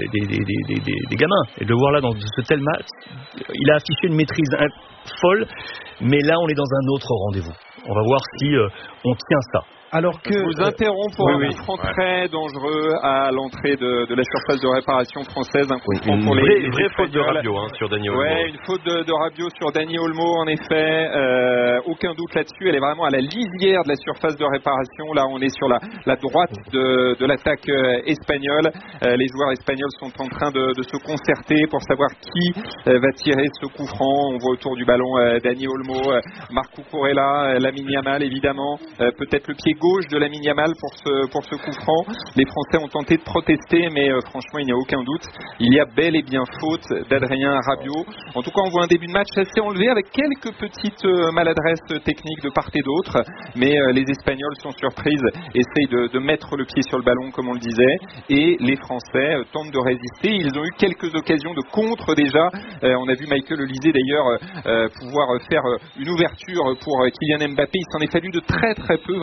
des gamins. Et de le voir là dans ce tel match, il a affiché une maîtrise folle, mais là on est dans un autre rendez-vous. On va voir si on tient ça. Alors que je vous interromps pour un coup franc très dangereux à l'entrée de la surface de réparation française. Un coup franc pour une vraie faute de Rabiot sur Dani Olmo. Ouais, une faute de Rabiot sur Dani Olmo en effet. Aucun doute là-dessus. Elle est vraiment à la lisière de la surface de réparation. Là, on est sur la droite de l'attaque espagnole. Les joueurs espagnols sont en train de se concerter pour savoir qui va tirer ce coup franc. On voit autour du ballon Dani Olmo, Marco Corella, Lamine Yamal évidemment. Peut-être le pied gauche de Lamine Yamal pour ce coup franc. Les Français ont tenté de protester, mais franchement, il n'y a aucun doute. Il y a bel et bien faute d'Adrien Rabiot. En tout cas, on voit un début de match assez enlevé avec quelques petites maladresses techniques de part et d'autre, mais les Espagnols sont surprises, essayent de mettre le pied sur le ballon, comme on le disait, et les Français tentent de résister. Ils ont eu quelques occasions de contre déjà. On a vu Michael Olise d'ailleurs pouvoir faire une ouverture pour Kylian Mbappé. Il s'en est fallu de très très peu vraiment que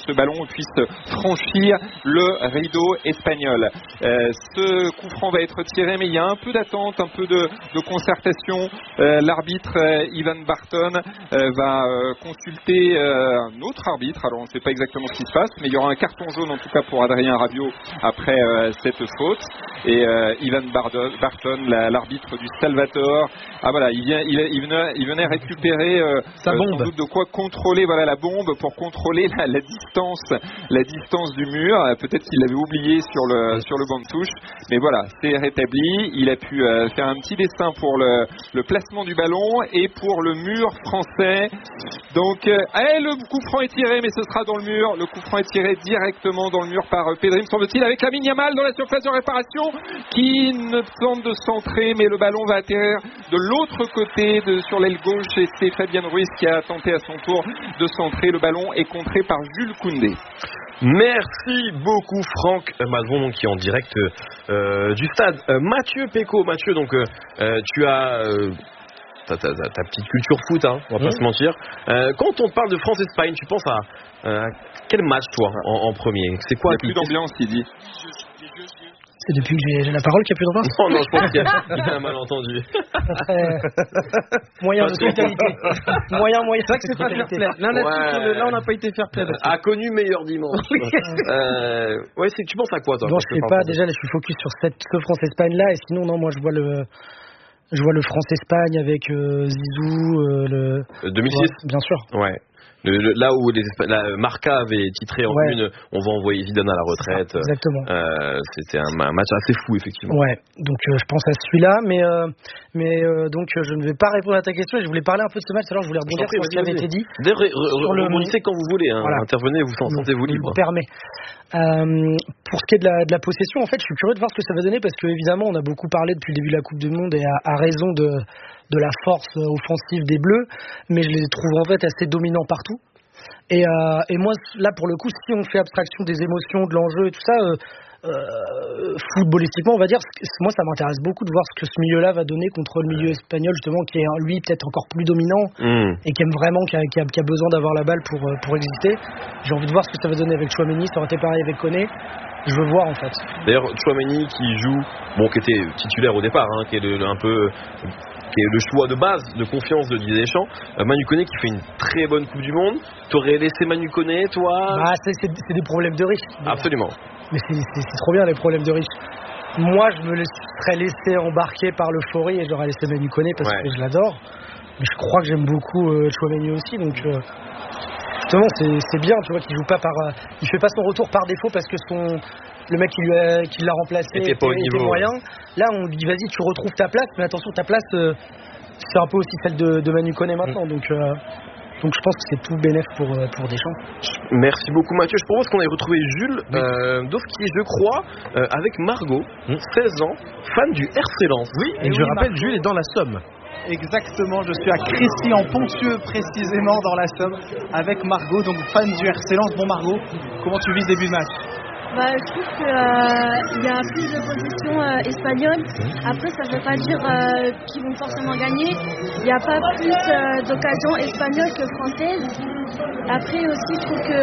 ce ballon puisse franchir le rideau espagnol. Ce coup franc va être tiré, mais il y a un peu d'attente, un peu de concertation. L'arbitre Ivan Barton va consulter un autre arbitre. Alors on ne sait pas exactement ce qui se passe, mais il y aura un carton jaune en tout cas pour Adrien Rabiot après cette faute. Et Ivan Barton, l'arbitre du Salvatore, voilà, il venait récupérer sa bombe, sans doute de quoi contrôler la bombe pour contrôler la distance du mur. Peut-être qu'il l'avait oublié sur le banc de touche, mais voilà, c'est rétabli. Il a pu faire un petit dessin pour le placement du ballon et pour le mur français. Donc le coup franc est tiré, mais ce sera dans le mur. Le coup franc est tiré directement dans le mur par Pedri, semble-t-il, avec Lamine Yamal dans la surface de réparation qui ne tente de centrer, mais le ballon va atterrir de l'autre côté sur l'aile gauche et c'est Fabien Ruiz qui a tenté à son tour de centrer. Le ballon est contré par Jules Koundé. Merci beaucoup Franck Mazon, qui est en direct du stade. Mathieu Péco, donc tu as ta petite culture foot, hein, on va pas se mentir. Quand on te parle de France-Espagne, tu penses à quel match toi en premier? C'est quoi? Il n'y a plus d'ambiance, il dit. C'est depuis que j'ai la parole qu'il n'y a plus d'ambiance? Non, je pense qu'il y a un malentendu. Moyen de totalité. Moyen. C'est vrai que c'est pas fair play. Là, on n'a pas été fair play. A connu meilleur dimanche. Tu penses à quoi toi? Non, je sais pas. Déjà, là, je suis focus sur ce France-Espagne là, et sinon, non, moi, je vois le France-Espagne avec Zizou. 2006. Bien sûr. Ouais. Là où la Marca avait titré en une, on va envoyer Zidane à la retraite. Exactement. C'était un match assez fou, effectivement. Ouais, donc je pense à celui-là, mais donc je ne vais pas répondre à ta question. Je voulais parler un peu de ce match, alors je voulais rebondir sur ce qui avait été dit. D'ailleurs, rebondissez quand vous voulez, hein. Voilà. Intervenez, vous sentez-vous libre. Je me permets. Pour ce qui est de la possession, en fait, je suis curieux de voir ce que ça va donner parce que évidemment, on a beaucoup parlé depuis le début de la Coupe du Monde et à raison de la force offensive des Bleus, mais je les trouve en fait assez dominants partout. Et moi, là, pour le coup, si on fait abstraction des émotions, de l'enjeu et tout ça, footballistiquement, on va dire, moi, ça m'intéresse beaucoup de voir ce que ce milieu-là va donner contre le milieu espagnol, justement, qui est, lui, peut-être encore plus dominant et qui aime vraiment, qui a besoin d'avoir la balle pour exister. J'ai envie de voir ce que ça va donner avec Tchouaméni, ça aurait été pareil avec Koné. Je veux voir, en fait. D'ailleurs, Tchouaméni qui joue, qui était titulaire au départ, qui est qui est le choix de base de confiance de Didier Deschamps. Manu Koné qui fait une très bonne Coupe du Monde. T'aurais laissé Manu Koné, toi? C'est des problèmes de riches. Absolument. Mais c'est trop bien, les problèmes de riches. Moi, je me serais laissé embarquer par l'euphorie et j'aurais laissé Manu Koné parce que je l'adore. Mais je crois que j'aime beaucoup Tchouaméni aussi, donc justement c'est bien, tu vois, qu'il joue pas il fait pas son retour par défaut parce que le mec qui l'a remplacé était moyen. Là, on lui dit vas-y, tu retrouves ta place, mais attention, ta place c'est un peu aussi celle de Manu Koné maintenant, donc je pense que c'est tout bénef pour Deschamps. Merci beaucoup Mathieu. Je propose qu'on aille retrouver Jules Dovski, je crois, avec Margot, 16 ans, fan du RC Lens. Oui, et je rappelle, Jules est dans la Somme. Exactement, je suis à Crécy-en-Ponthieu précisément dans la Somme avec Margot, donc fan du RC Lens. Bon Margot, comment tu vis le début de match? Je trouve qu'il y a plus de possession espagnole. Après, ça ne veut pas dire qu'ils vont forcément gagner. Il n'y a pas plus d'occasions espagnoles que françaises. Après aussi, je trouve que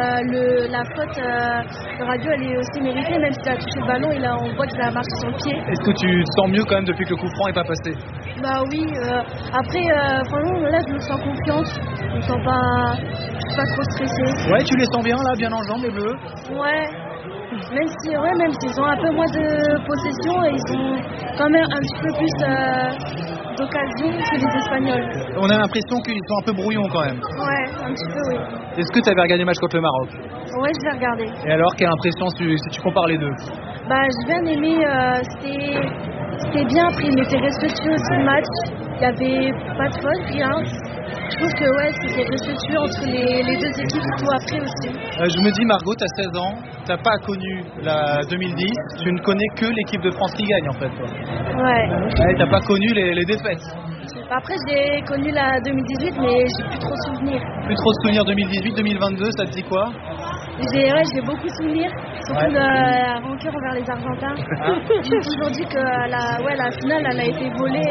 la faute de Radio, elle est aussi méritée, même s'il a touché le ballon, on voit qu'il a marché sur le pied. Est-ce que tu te sens mieux quand même depuis que le coup franc n'est pas passé? Oui. Après, franchement, là, je me sens confiante. Je me sens pas, je suis pas trop stressée. Ouais, tu les sens bien là, bien en jambes, les Bleus? Ouais. Même s'ils ont un peu moins de possession, ils ont quand même un petit peu plus d'occasion que les Espagnols. On a l'impression qu'ils sont un peu brouillons quand même. Ouais, un petit peu, oui. Est-ce que tu avais regardé le match contre le Maroc? Ouais, je l'ai regardé. Et alors, quelle impression si tu compares les deux? J'ai bien aimé, c'était bien pris, il était respectueux aussi le match. Il n'y avait pas de faute, rien. Je trouve que c'était respectueux entre les deux équipes, surtout après aussi. Je me dis, Margot, tu as 16 ans, tu n'as pas connu la 2010, tu ne connais que l'équipe de France qui gagne en fait. Toi. Ouais. Tu n'as pas connu les défaites. Après, j'ai connu la 2018, mais j'ai plus trop de souvenirs. Plus trop de souvenirs 2018, 2022, ça te dit quoi? J'ai beaucoup de souvenirs, surtout de la rancœur envers les Argentins. J'ai toujours dit que la finale, elle a été volée.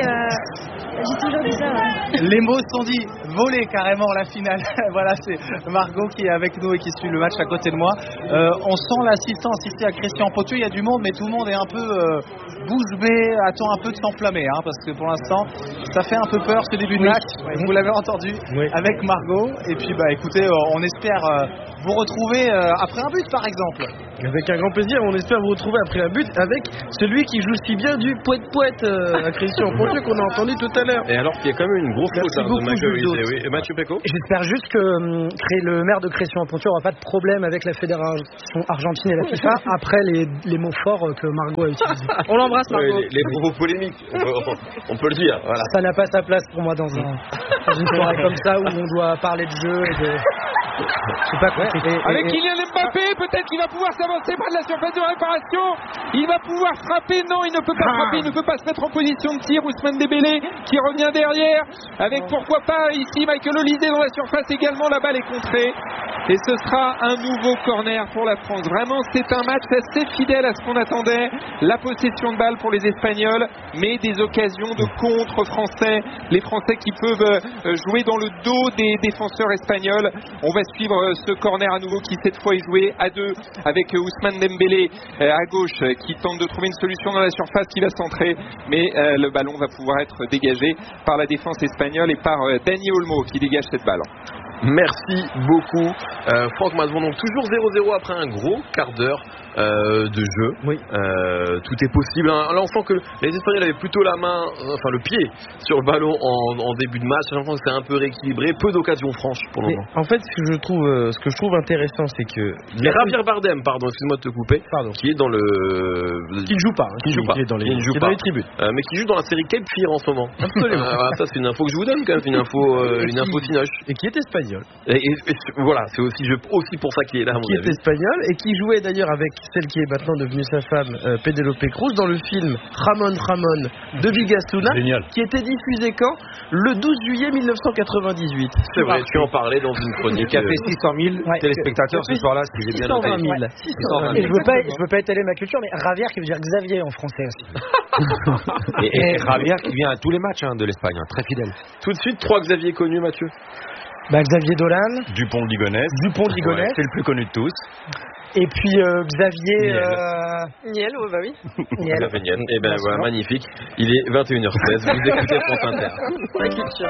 J'ai toujours dit ça. Ouais. Les mots sont dits, volée carrément la finale. Voilà, c'est Margot qui est avec nous et qui suit le match à côté de moi. On sent l'assistance ici à Christian Pothieu. Il y a du monde, mais tout le monde est un peu bouche bée, attend un peu de s'enflammer, parce que pour l'instant, ça fait un peu peur ce début de match. Vous l'avez entendu avec Margot. Et puis, écoutez, on espère vous retrouver après un but, par exemple. Avec un grand plaisir, on espère vous retrouver après un but avec celui qui joue si bien du poète à Christian Pothieu qu'on a entendu tout à l'heure. Et alors qu'il y a quand même une grosse faute de Mathieu Pecco. J'espère juste que le maire de Christian Pothieu n'aura pas de problème avec la fédération argentine et la FIFA après les mots forts que Margot a utilisés. On l'embrasse, Margot. Les propos polémiques, on peut le dire. Voilà. Ça n'a pas sa place pour moi dans une soirée comme ça où on doit parler de jeu et de... C'est pas compliqué. Avec Kylian Mbappé, peut-être qu'il va pouvoir s'avancer près de la surface de réparation. Il va pouvoir frapper. Non, il ne peut pas frapper. Il ne peut pas se mettre en position de tir. Ousmane Dembélé qui revient derrière. Avec pourquoi pas ici Michael Olise dans la surface également. La balle est contrée. Et ce sera un nouveau corner pour la France. Vraiment, c'est un match assez fidèle à ce qu'on attendait. La possession de balle pour les Espagnols, mais des occasions de contre français. Les Français qui peuvent jouer dans le dos des défenseurs espagnols. On va suivre ce corner à nouveau qui cette fois est joué à deux avec Ousmane Dembélé à gauche qui tente de trouver une solution dans la surface, qui va centrer, mais le ballon va pouvoir être dégagé par la défense espagnole et par Dani Olmo qui dégage cette balle. Merci beaucoup Franck Mazon. Donc toujours 0-0 après un gros quart d'heure de jeu. Tout est possible. Là on sent que les Espagnols avaient plutôt la main, enfin le pied sur le ballon en début de match. J'ai l'impression que c'est un peu rééquilibré, peu d'occasions franches pour le moment. En fait ce que je trouve intéressant, c'est que Javier Bardem, excuse-moi de te couper, qui est dans le qui ne joue pas, qui est dans les tribunes, mais qui joue dans la série Cape Fear en ce moment. Absolument. Ça c'est une info que je vous donne quand même, une info Tinoche. Et qui est espagnol. Et voilà, c'est aussi pour ça qu'il est là. Qui est espagnol et qui jouait d'ailleurs avec celle qui est maintenant devenue sa femme, Penélope Cruz, dans le film Ramon de Bigasuna, qui était diffusé quand ? Le 12 juillet 1998. C'est vrai, tu en parlais dans une chronique. Qui a fait 600 000 téléspectateurs ce soir-là, si j'ai bien noté. 620 000. 620 000. Et je veux pas étaler ma culture, mais Javier qui veut dire Xavier en français aussi. et Javier qui vient à tous les matchs de l'Espagne, très fidèle. Tout de suite, 3 Xavier connus, Mathieu. Xavier Dolan, Dupont de Ligonnès, c'est le plus connu de tous. Et puis Xavier Niel, bah oui. Niel. Et ben voilà, magnifique. Il est 21h16. Vous écoutez France Inter. La culture.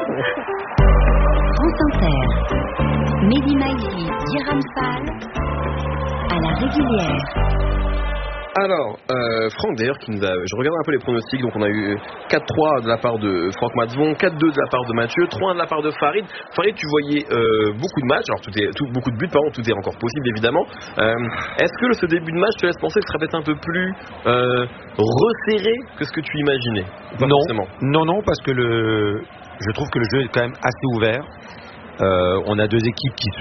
France Inter. Mehdi Maizi, Jérôme Fall à la régulière. Alors, Franck d'ailleurs, je regarde un peu les pronostics, donc on a eu 4-3 de la part de Franck Matzon, 4-2 de la part de Mathieu, 3-1 de la part de Farid. Farid, tu voyais beaucoup de matchs, alors beaucoup de buts, pardon, tout est encore possible évidemment. Est-ce que ce début de match te laisse penser que ce serait peut-être un peu plus resserré que ce que tu imaginais? Non, parce que je trouve que le jeu est quand même assez ouvert. On a deux équipes qui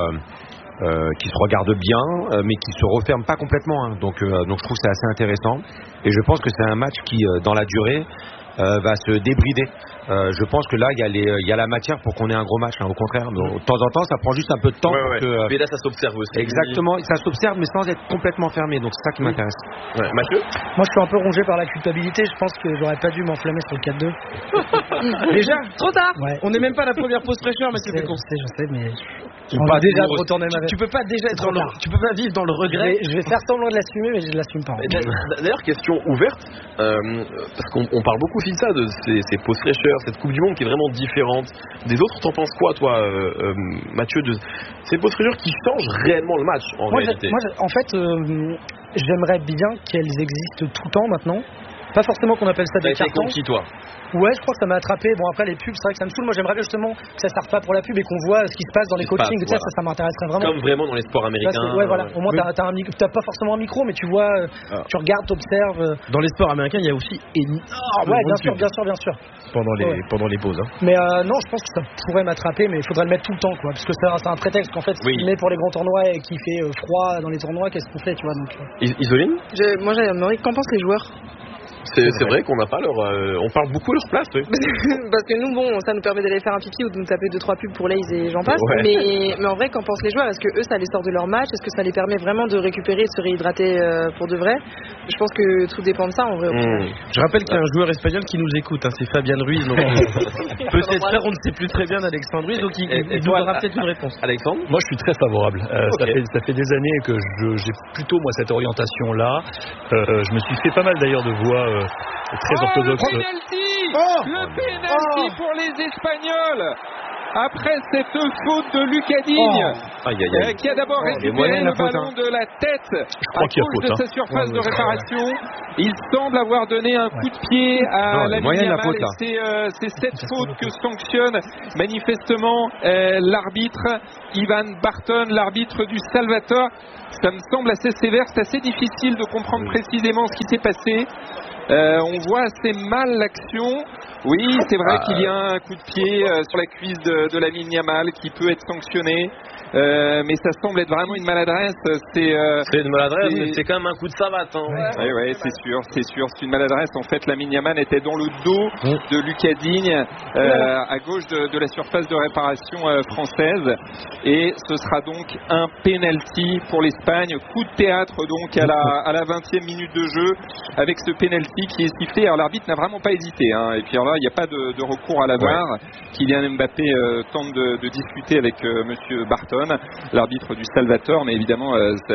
se regardent bien, mais qui se referment pas complètement. Donc je trouve que c'est assez intéressant. Et je pense que c'est un match qui, dans la durée, va se débrider. Je pense que là, il y a la matière pour qu'on ait un gros match. Au contraire, de temps en temps, ça prend juste un peu de temps. Mais là, ça s'observe aussi. Exactement, ça s'observe, mais sans être complètement fermé. Donc c'est ça qui m'intéresse. Mathieu ? Moi, je suis un peu rongé par la culpabilité. Je pense que j'aurais pas dû m'enflammer sur le 4-2. Déjà ? Trop tard. On n'est même pas à la première pause fraîcheur, mais c'était con. Je sais, mais on va déjà retourner ma tu peux pas déjà être tu peux pas vivre dans le regret. Je vais faire semblant de l'assumer, mais je l'assume pas. D'ailleurs, question ouverte, parce qu'on parle beaucoup aussi de ça, de ces pauses fraîcheurs, cette Coupe du Monde qui est vraiment différente des autres. T'en penses quoi, toi, Mathieu, de ces pauses fraîcheurs qui changent réellement le match en réalité? Moi, en fait, j'aimerais bien qu'elles existent tout le temps maintenant. Pas forcément qu'on appelle ça des cartons. Conquis, toi? Ouais, je crois que ça m'a attrapé. Bon, après les pubs, c'est vrai que ça me saoule. Moi, j'aimerais bien justement que ça ne serve pas pour la pub et qu'on voit ce qui se passe dans les coachings. Voilà. Ça m'intéresserait vraiment. Comme vraiment dans les sports américains. Ouais, voilà. Au moins, t'as pas forcément un micro, mais tu vois, tu regardes, t'observes. Dans les sports américains, il y a aussi énormément. Ouais, bien sûr. Pendant les pauses. Mais non, je pense que ça pourrait m'attraper, mais il faudrait le mettre tout le temps, quoi. Parce que c'est un prétexte qu'en fait, il met pour les grands tournois et qui fait froid dans les tournois, qu'est-ce qu'on fait, tu vois. Donc. Isoline? Moi, j'aimerais. Qu'en pensent les joueurs? c'est vrai qu'on n'a pas leur... on parle beaucoup de leur place, oui. Parce que nous, bon, ça nous permet d'aller faire un pipi ou de nous taper 2-3 pubs pour Lays et j'en passe. Ouais. Mais en vrai, qu'en pensent les joueurs? Est-ce que eux, ça les sort de leur match? Est-ce que ça les permet vraiment de récupérer et de se réhydrater pour de vrai? Je pense que tout dépend de ça, en vrai. Je rappelle qu'il y a un joueur espagnol qui nous écoute, hein, c'est Fabien Ruiz. Donc peut-être faire, on ne sait plus très bien d'Alexandre Ruiz, donc il nous donnera peut-être une réponse. Alexandre? Moi, je suis très favorable. Ça fait des années que j'ai plutôt, moi, cette orientation-là. Je me suis fait pas mal, d'ailleurs, de voix très orthodoxes. Le penalty pour les Espagnols. Après cette faute de Lucas Digne, qui a d'abord récupéré le ballon de la tête à cause de sa surface de réparation. Il semble avoir donné un coup de pied à Lamine Yamal. C'est cette faute que sanctionne manifestement l'arbitre Ivan Barton, l'arbitre du Salvatore. Ça me semble assez sévère, c'est assez difficile de comprendre précisément ce qui s'est passé. On voit assez mal l'action. Oui, c'est vrai qu'il y a un coup de pied sur la cuisse de Lamine Yamal qui peut être sanctionné. Mais ça semble être vraiment une maladresse. C'est une maladresse, mais c'est quand même un coup de savate. Hein. Oui, c'est sûr. C'est une maladresse. En fait, Lamine Yamal était dans le dos de Lucas Digne, à gauche de la surface de réparation française. Et ce sera donc un penalty pour l'Espagne. Coup de théâtre donc à la 20e minute de jeu avec ce penalty qui est sifflé. Alors l'arbitre n'a vraiment pas hésité. Hein. Et puis alors là, il n'y a pas de recours à la VAR. Kylian Mbappé tente de discuter avec Monsieur Barton, l'arbitre du Salvador, mais évidemment ça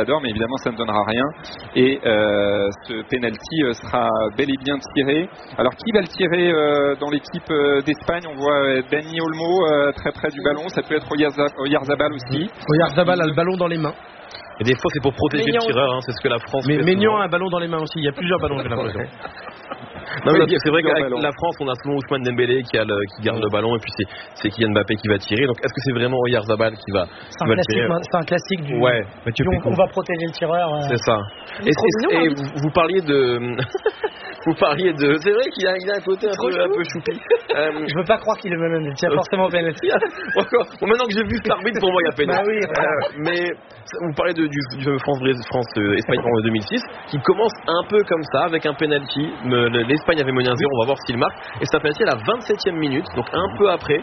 ne donnera rien. Et ce penalty sera bel et bien tiré. Alors qui va le tirer dans l'équipe d'Espagne? On voit Dani Olmo très près du ballon. Ça peut être Oyarzabal aussi. Oyarzabal a le ballon dans les mains. Et des fois c'est pour protéger le tireur, hein, c'est ce que la France fait. Mais Maignan a un ballon dans les mains aussi, il y a plusieurs ballons, j'ai l'impression. Non, mais c'est vrai qu'avec la France, on a souvent Ousmane Dembélé qui garde le ballon, et puis c'est Kylian Mbappé qui va tirer. Donc est-ce que c'est vraiment Oyarzabal qui va tirer? C'est un classique du. Ouais. On va protéger le tireur. C'est ça. Et vous parliez de. Vous parliez de. C'est vrai qu'il y a un côté un peu choupi. Je veux pas croire qu'il est même. Il y a forcément penalty. Bon, maintenant que j'ai vu cet arbitre, pour moi il y a penalty. Mais vous parlez du France-Espagne en 2006, qui commence un peu comme ça, avec un penalty. L'Espagne avait mené 1-0, on va voir s'il marque. Et ça penalty à la 27e minute, donc un peu après.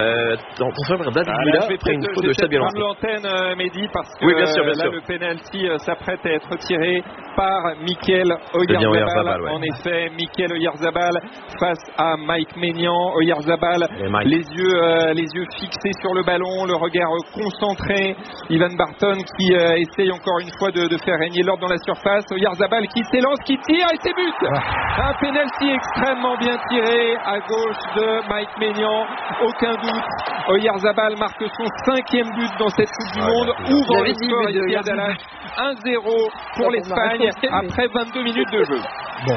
David Villa après une faute de Xabi Alonso. Je vais l'antenne, Mehdi, parce que oui, bien sûr. le penalty s'apprête à être tiré par Mikel Oyarzabal. En effet, Mikel Oyarzabal face à Mike Maignan. Oyarzabal, les yeux fixés sur le ballon, le regard concentré. Ivan Barton qui essaye encore une fois de faire régner l'ordre dans la surface. Oyarzabal qui s'élance, qui tire et c'est but. Un penalty extrêmement bien tiré à gauche de Mike Maignan. Aucun doute, Oyarzabal marque son 5e but dans cette Coupe du Monde. Ouvre le score ici à Dallas. 1-0 pour l'Espagne après 22 minutes de jeu. Bon.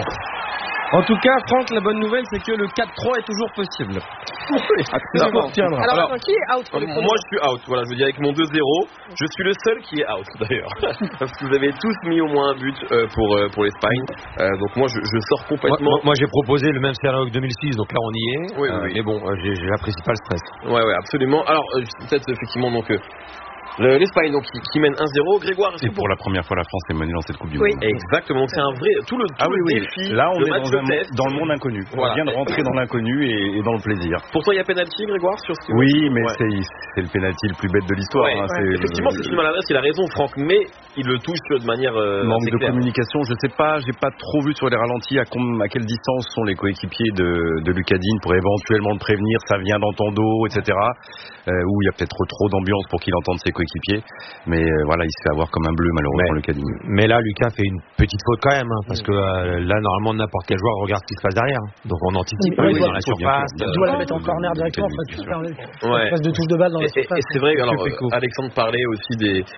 En tout cas, Franck, la bonne nouvelle, c'est que le 4-3 est toujours possible. Absolument. Alors, qui est out pour moi, je suis out. Voilà, je veux dire, avec mon 2-0, je suis le seul qui est out, d'ailleurs. Parce que vous avez tous mis au moins un but pour l'Espagne. Donc, moi, je sors complètement. Moi, j'ai proposé le même scénario que 2006, donc là, on y est. Oui. Mais bon, j'apprécie pas le stress. Ouais, absolument. Alors, peut-être, effectivement, donc. L'Espagne donc qui mène 1-0. Grégoire, et pour la première fois la France est menée dans cette Coupe du Monde. Exactement, donc c'est un vrai tout le défi. Là on est dans le monde inconnu. Voilà. On vient de rentrer dans l'inconnu et dans le plaisir. Pour toi il y a penalty, Grégoire, sur ce Oui, mais c'est le penalty le plus bête de l'histoire. Effectivement, c'est une maladresse, il a raison Franck, mais il le touche de manière manque de communication, je sais pas, j'ai pas trop vu sur les ralentis à quelle distance sont les coéquipiers de Lucas Digne pour éventuellement le prévenir, ça vient dans ton dos, etc. Où il y a peut-être trop d'ambiance pour qu'il entende ses coéquipiers, mais voilà, il se fait avoir comme un bleu malheureusement Lucas Digne. Mais là Lucas fait une petite faute quand même, parce que là normalement n'importe quel joueur regarde ce qui se passe derrière, donc on anticipe dans la surface. Tu dois la mettre en corner directement, tu fais une phase de touche de balle dans la surface. Et c'est vrai, alors Alexandre parlait aussi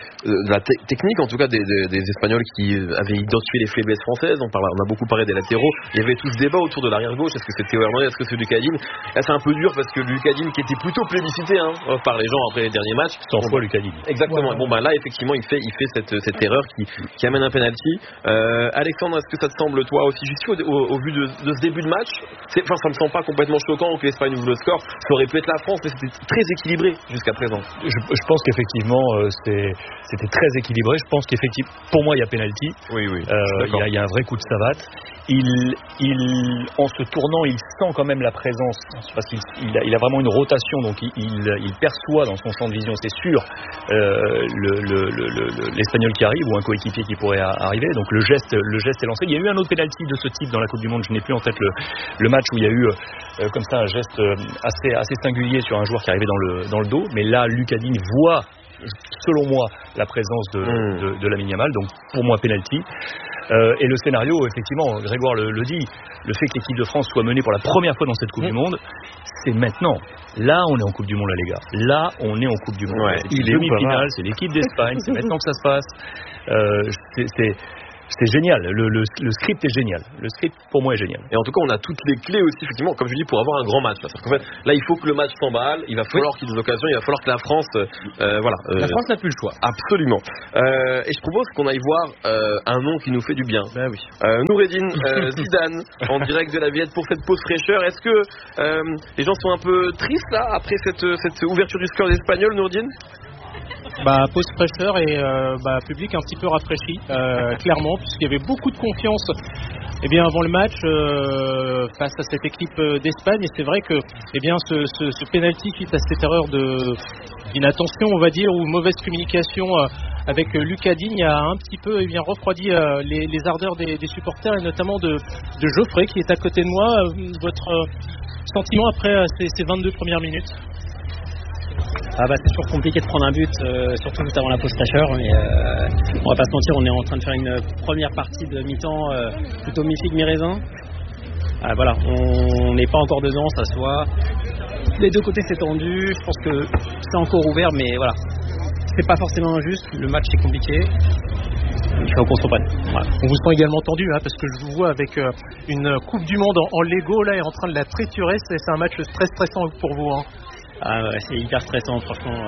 de la technique, en tout cas des Espagnols qui avaient identifié les faiblesses françaises. On a beaucoup parlé des latéraux. Il y avait tout ce débat autour de l'arrière gauche. Est-ce que c'est Théo Hernandez, est-ce que c'est Lucas Digne? Là c'est un peu dur parce que Lucas Digne, qui était plutôt plébiscité par les gens après les derniers matchs, 100 fois Lucas Digne. Lucadini. Exactement. Bon là effectivement il fait cette erreur qui amène un penalty. Alexandre, est-ce que ça te semble toi aussi juste au vu de ce début de match, ça me semble pas complètement choquant que l'Espagne ouvre le score. Ça aurait pu être la France, mais c'était très équilibré jusqu'à présent. Je pense qu'effectivement c'était très équilibré. Je pense qu'effectivement pour moi il y a penalty. Oui. Il y a un vrai coup de savate. En se tournant, il sent quand même la présence parce qu'il a vraiment une rotation, donc il perçoit dans son champ de vision, c'est sûr, l'Espagnol qui arrive ou un coéquipier qui pourrait arriver. Donc le geste est lancé. Il y a eu un autre penalty de ce type dans la Coupe du Monde. Je n'ai plus en tête le match où il y a eu comme ça un geste assez singulier sur un joueur qui arrivait dans le dos. Mais là, Lucadini voit, selon moi, la présence de Lamine Yamal. Donc pour moi, penalty. Et le scénario, effectivement, Grégoire le dit, le fait que l'équipe de France soit menée pour la première fois dans cette Coupe du Monde, c'est maintenant. Là, on est en Coupe du Monde, là, les gars. Là, on est en Coupe du Monde. Ouais, c'est demi-finale, c'est l'équipe d'Espagne, c'est maintenant que ça se passe. C'est génial, le script est génial. Le script pour moi est génial. Et en tout cas on a toutes les clés aussi effectivement, comme je dis, pour avoir un grand match. Parce qu'en fait là il faut que le match s'emballe, il va falloir qu'il y ait des occasions, il va falloir que la France la France n'a plus le choix. Absolument. Et je propose qu'on aille voir un nom qui nous fait du bien. Ben oui. Noureddine Zidane en direct de la Villette pour cette pause fraîcheur. Est-ce que les gens sont un peu tristes là après cette ouverture du score des Espagnols, Noureddine? Pause fraîcheur et public un petit peu rafraîchi, clairement, puisqu'il y avait beaucoup de confiance avant le match face à cette équipe d'Espagne. Et c'est vrai que ce penalty suite à cette erreur d'inattention, on va dire, ou mauvaise communication avec Lucadini a un petit peu refroidi les ardeurs des supporters, et notamment de Geoffrey qui est à côté de moi. Votre sentiment après ces 22 premières minutes? C'est toujours compliqué de prendre un but, surtout juste avant la pause fraîcheur, mais on va pas se mentir, on est en train de faire une première partie de mi-temps plutôt mi-figue mi-raisin. On n'est pas encore dedans, ça se voit. Les deux côtés c'est tendu, je pense que c'est encore ouvert, mais voilà, c'est pas forcément injuste, le match est compliqué. Il faut qu'on se reprenne. Voilà. On vous sent également tendu parce que je vous vois avec une Coupe du Monde en Lego là et en train de la triturer. C'est un match très stressant pour vous. C'est hyper stressant, franchement.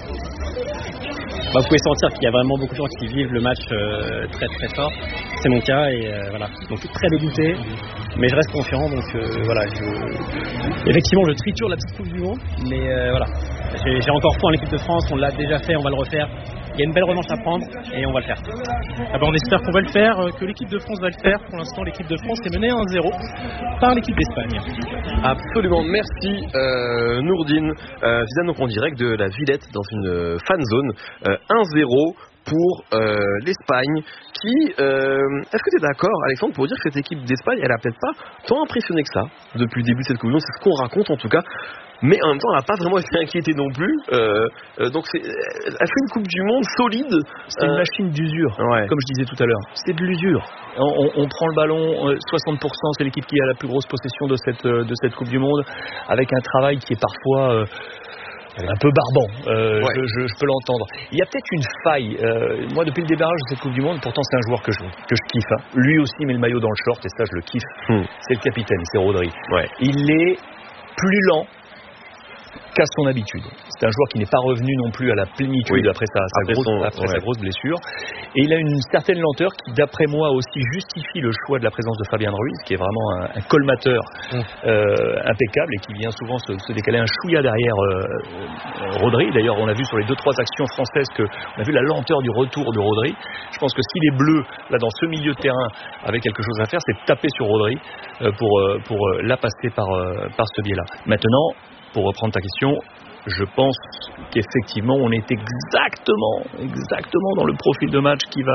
Vous pouvez sentir qu'il y a vraiment beaucoup de gens qui vivent le match très très fort. C'est mon cas et donc très dégoûté, mais je reste confiant. Donc effectivement, je triture la petite Coupe du Monde, mais j'ai encore foi en l'équipe de France. On l'a déjà fait, on va le refaire. Il y a une belle revanche à prendre et on va le faire. On espère qu'on va le faire, que l'équipe de France va le faire. Pour l'instant, l'équipe de France est menée 1-0 par l'équipe d'Espagne. Absolument, merci Noureddine. Zidane donc en direct de la Villette dans une fan zone. 1-0 pour l'Espagne qui... est-ce que tu es d'accord, Alexandre, pour dire que cette équipe d'Espagne, elle a peut-être pas tant impressionné que ça depuis le début de cette Coupe du Monde, c'est ce qu'on raconte en tout cas. Mais en même temps, elle n'a pas vraiment été inquiétée non plus. Donc, elle fait une Coupe du Monde solide. C'est une machine d'usure, comme je disais tout à l'heure. C'est de l'usure. On prend le ballon, 60%, c'est l'équipe qui a la plus grosse possession de cette Coupe du Monde, avec un travail qui est parfois... un peu barbant, je peux l'entendre. Il y a peut-être une faille. Moi, depuis le démarrage de cette Coupe du Monde, pourtant c'est un joueur que je kiffe. Lui aussi met le maillot dans le short et ça, je le kiffe. C'est le capitaine, c'est Rodri. Il est plus lent qu'à son habitude. C'est un joueur qui n'est pas revenu non plus à la plénitude après sa grosse blessure. Et il a une certaine lenteur qui, d'après moi, aussi justifie le choix de la présence de Fabien Ruiz, qui est vraiment un colmateur impeccable et qui vient souvent se décaler un chouïa derrière Rodri. D'ailleurs, on a vu sur les 2-3 actions françaises qu'on a vu la lenteur du retour de Rodri. Je pense que si les Bleus, là, dans ce milieu de terrain, avaient quelque chose à faire, c'est de taper sur Rodri pour la passer par ce biais-là. Maintenant, pour reprendre ta question, je pense qu'effectivement on est exactement dans le profil de match qui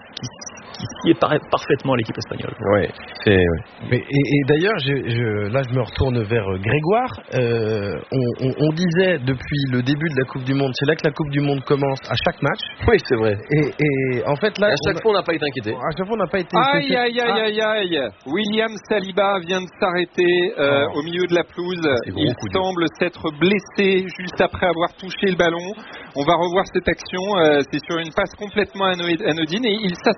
est parfaitement à l'équipe espagnole. Et d'ailleurs, là je me retourne vers Grégoire. On disait depuis le début de la Coupe du Monde, c'est là que la Coupe du Monde commence à chaque match. Oui, c'est vrai. Et en fait là, à chaque fois on n'a pas été inquiété. À chaque fois on n'a pas été. Aïe. William Saliba vient de s'arrêter au milieu de la pelouse. Il semble s'être blessé juste après avoir touché le ballon. On va revoir cette action. C'est sur une passe complètement anodine et il s'assoit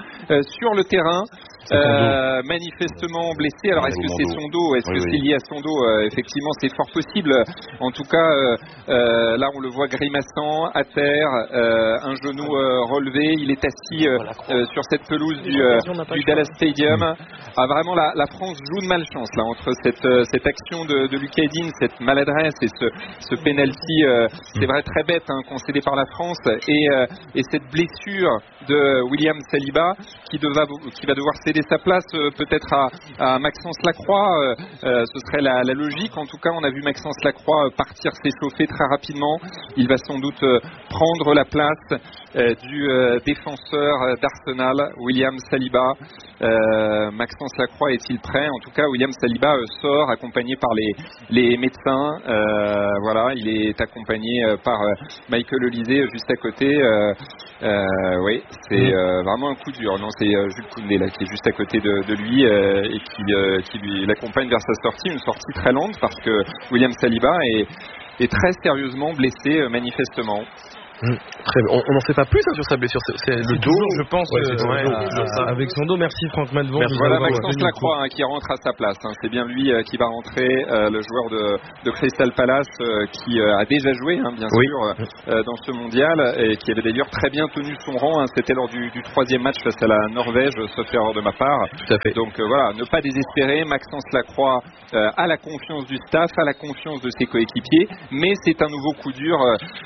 sur le terrain. Manifestement blessé. Alors est-ce que c'est son dos? Est-ce que c'est lié à son dos? Effectivement, c'est fort possible. En tout cas, là on le voit grimaçant à terre, un genou relevé. Il est assis sur cette pelouse du Dallas Stadium. Vraiment, la France joue de malchance là entre cette action de Lucas Edin, cette maladresse et ce penalty, c'est vrai très bête, concédé par la France, et cette blessure de William Saliba qui va devoir céder sa place peut-être à Maxence Lacroix. Ce serait la logique. En tout cas, on a vu Maxence Lacroix partir s'échauffer très rapidement. Il va sans doute prendre la place du défenseur d'Arsenal, William Saliba. Maxence Lacroix est-il prêt? En tout cas, William Saliba sort accompagné par les médecins. Voilà, il est accompagné par Michael Olysée juste à côté. Oui, c'est vraiment un coup dur. Non, c'est Jules Koundé là qui est juste à côté de lui et qui lui l'accompagne vers sa sortie. Une sortie très lente parce que William Saliba est très sérieusement blessé manifestement. Très bien. On n'en sait pas plus sur sa blessure. C'est le dos, je pense. Avec son dos, merci Franck Malvon. Voilà Maxence Lacroix qui rentre à sa place. C'est bien lui qui va rentrer, le joueur de Crystal Palace qui a déjà joué, bien sûr, dans ce mondial et qui avait d'ailleurs très bien tenu son rang. C'était lors du 3e match face à la Norvège, sauf erreur de ma part. Tout à fait. Donc voilà, ne pas désespérer. Maxence Lacroix a la confiance du staff, a la confiance de ses coéquipiers, mais c'est un nouveau coup dur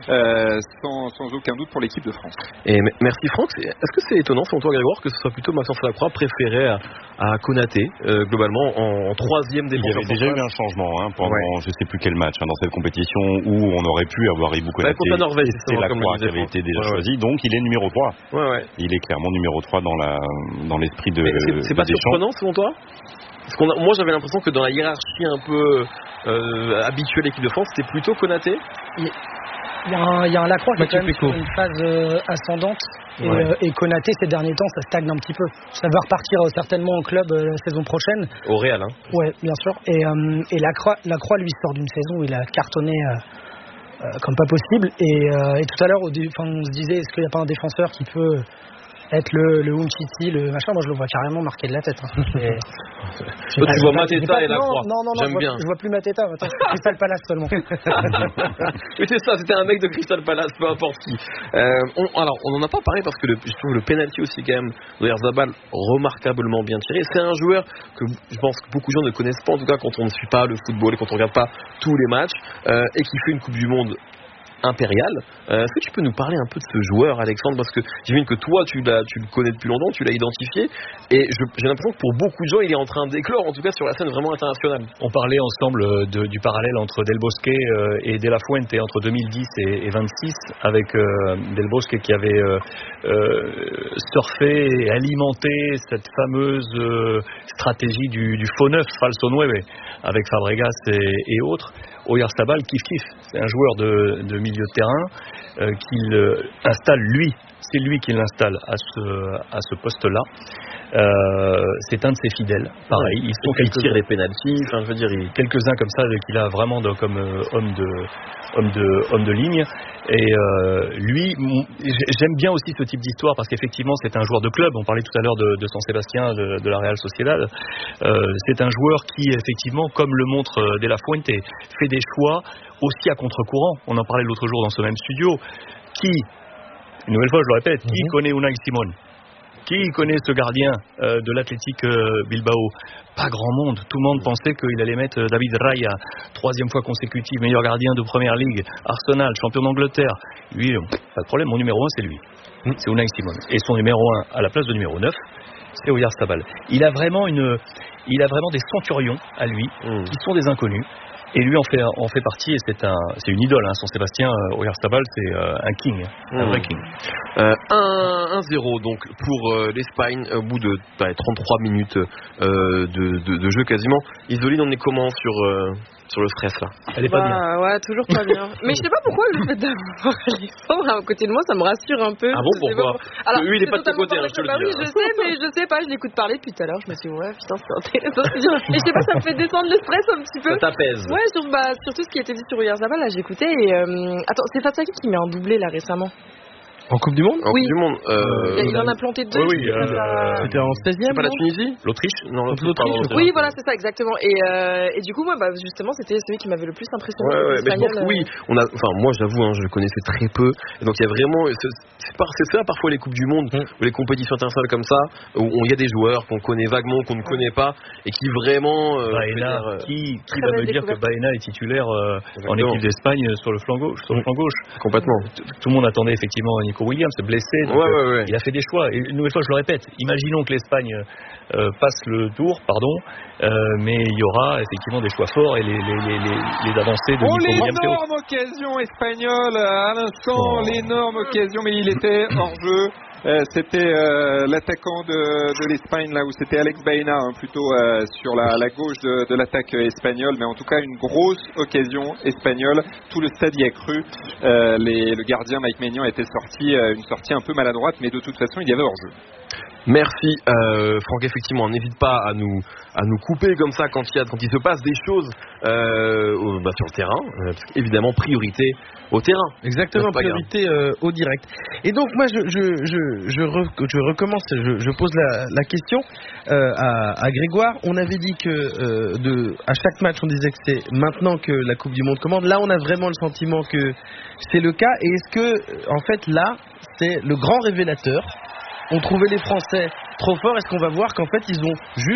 sans aucun doute pour l'équipe de France. Et merci Franck. Est-ce que c'est étonnant selon toi Grégoire que ce soit plutôt Maxence Lacroix préféré à Konaté globalement en 3e défenseur? Il y avait déjà eu un changement pendant je sais plus quel match dans cette compétition où on aurait pu avoir Ibou Konaté. Contre la Norvège, c'est Lacroix qui avait été déjà choisi, donc il est numéro 3. Il est clairement numéro 3 dans l'esprit de c'est pas surprenant selon toi? Parce moi j'avais l'impression que dans la hiérarchie un peu habituelle de l'équipe de France, c'était plutôt Konaté. Il y a un Lacroix qui est quand même sur une phase ascendante et Konaté ces derniers temps ça stagne un petit peu. Ça va repartir certainement au club la saison prochaine. Au Real Ouais, bien sûr. Et Lacroix lui sort d'une saison où il a cartonné comme pas possible et tout à l'heure on se disait est-ce qu'il n'y a pas un défenseur qui peut être le Umtiti, le machin? Moi je le vois carrément marqué de la tête. Toi, tu vois Mateta et Lacroix. Non, j'aime bien. Je vois plus Mateta, attends, Crystal Palace seulement. Oui, c'est ça, c'était un mec de Crystal Palace, peu importe qui. Alors, on en a pas parlé parce que je trouve le penalty aussi quand même d'Oyarzabal remarquablement bien tiré. C'est un joueur que je pense que beaucoup de gens ne connaissent pas, en tout cas quand on ne suit pas le football et quand on ne regarde pas tous les matchs, et qui fait une Coupe du Monde impérial. Est-ce que tu peux nous parler un peu de ce joueur, Alexandre? Parce que j'imagine que toi, tu le connais depuis longtemps, tu l'as identifié, et j'ai l'impression que pour beaucoup de gens, il est en train d'éclore, en tout cas sur la scène vraiment internationale. On parlait ensemble du parallèle entre Del Bosque et De La Fuente entre 2010 et 26, avec Del Bosque qui avait surfé et alimenté cette fameuse stratégie du faux neuf, falso nueve, avec Fabregas et autres. Oyarzabal, kiff, c'est un joueur de milieu de terrain qu'il installe lui. C'est lui qui l'installe à ce poste-là. C'est un de ses fidèles. Pareil, ils sont il tire les pénaltys. Enfin, je veux dire, quelques-uns comme ça qu'il a vraiment comme homme de ligne. Et lui, j'aime bien aussi ce type d'histoire parce qu'effectivement, c'est un joueur de club. On parlait tout à l'heure de San Sébastien, de la Real Sociedad. C'est un joueur qui, effectivement, comme le montre De La Fuente, fait des choix aussi à contre-courant. On en parlait l'autre jour dans ce même studio. Une nouvelle fois, je le répète, qui connaît Unai Simon? Qui connaît ce gardien de l'Athletic Bilbao? Pas grand monde. Tout le monde pensait qu'il allait mettre David Raya, 3e fois consécutive, meilleur gardien de Première Ligue, Arsenal, champion d'Angleterre. Lui, pas de problème, mon numéro 1, c'est lui. C'est Unai Simon. Et son numéro 1 à la place de numéro 9, c'est Oyarzabal. Il a vraiment des centurions à lui, qui sont des inconnus. Et lui en fait partie, et c'est une idole, San Sébastien. Oyarzabal, c'est un king, un vrai king. 1-0 donc pour l'Espagne au bout de 33 minutes de jeu quasiment. Isoline, on est comment sur le stress là? Elle est pas bien. Ouais, toujours pas bien. Mais je sais pas pourquoi le fait d'avoir Alexandre à côté de moi, ça me rassure un peu. Ah bon, pourquoi? Alors, lui, il est pas de ton côté, je te le dis. Oui, je sais, mais je sais pas, je l'écoute parler depuis tout à l'heure. Je me suis dit, ouais, putain, c'est intéressant. Et je sais pas, ça me fait descendre le stress un petit peu. Ça t'apaise. Ouais, sur tout ce qui a été dit sur Oyarzabal, là, j'écoutais. Et attends, c'est Fataki qui met un doublé là récemment. En Coupe du Monde? Oui. Coupe du Monde. Il en a planté 2. Oui, c'était en 16e. C'est pas la Tunisie? L'Autriche? Non, l'Autriche. Oui, voilà, c'est ça, exactement. Et du coup, moi, justement, c'était celui qui m'avait le plus impressionné. Ouais, mais je pense que oui. Moi, j'avoue, je le connaissais très peu. Et donc, il y a vraiment. C'est ça, parfois, les Coupes du Monde, ou les compétitions internationales comme ça, où il y a des joueurs qu'on connaît vaguement, qu'on ne connaît pas, et qui vraiment. Baena, qui va me dire que Baena est titulaire en équipe d'Espagne sur le flanc gauche? Complètement. Tout le monde attendait effectivement Nico Williams blessé. Donc, il a fait des choix. Et une nouvelle fois, je le répète, imaginons que l'Espagne passe le tour, mais il y aura effectivement des choix forts et les avancées de Nico Williams. L'énorme occasion espagnole à l'instant, l'énorme occasion, mais il était hors jeu. C'était l'attaquant de l'Espagne là où c'était Alex Baena plutôt sur la gauche de l'attaque espagnole, mais en tout cas une grosse occasion espagnole, tout le stade y a cru. Le gardien Mike Maignan était sorti, une sortie un peu maladroite, mais de toute façon il y avait hors-jeu. Merci Franck, effectivement, n'hésite pas à nous couper comme ça quand il se passe des choses sur le terrain, parce qu'évidemment priorité au terrain. Exactement, priorité au direct. Et donc moi je recommence, je pose la question à Grégoire. On avait dit que à chaque match on disait que c'est maintenant que la Coupe du Monde commence. Là on a vraiment le sentiment que c'est le cas. Et est-ce que en fait là c'est le grand révélateur? On trouvait les Français trop forts. Est-ce qu'on va voir qu'en fait ils ont juste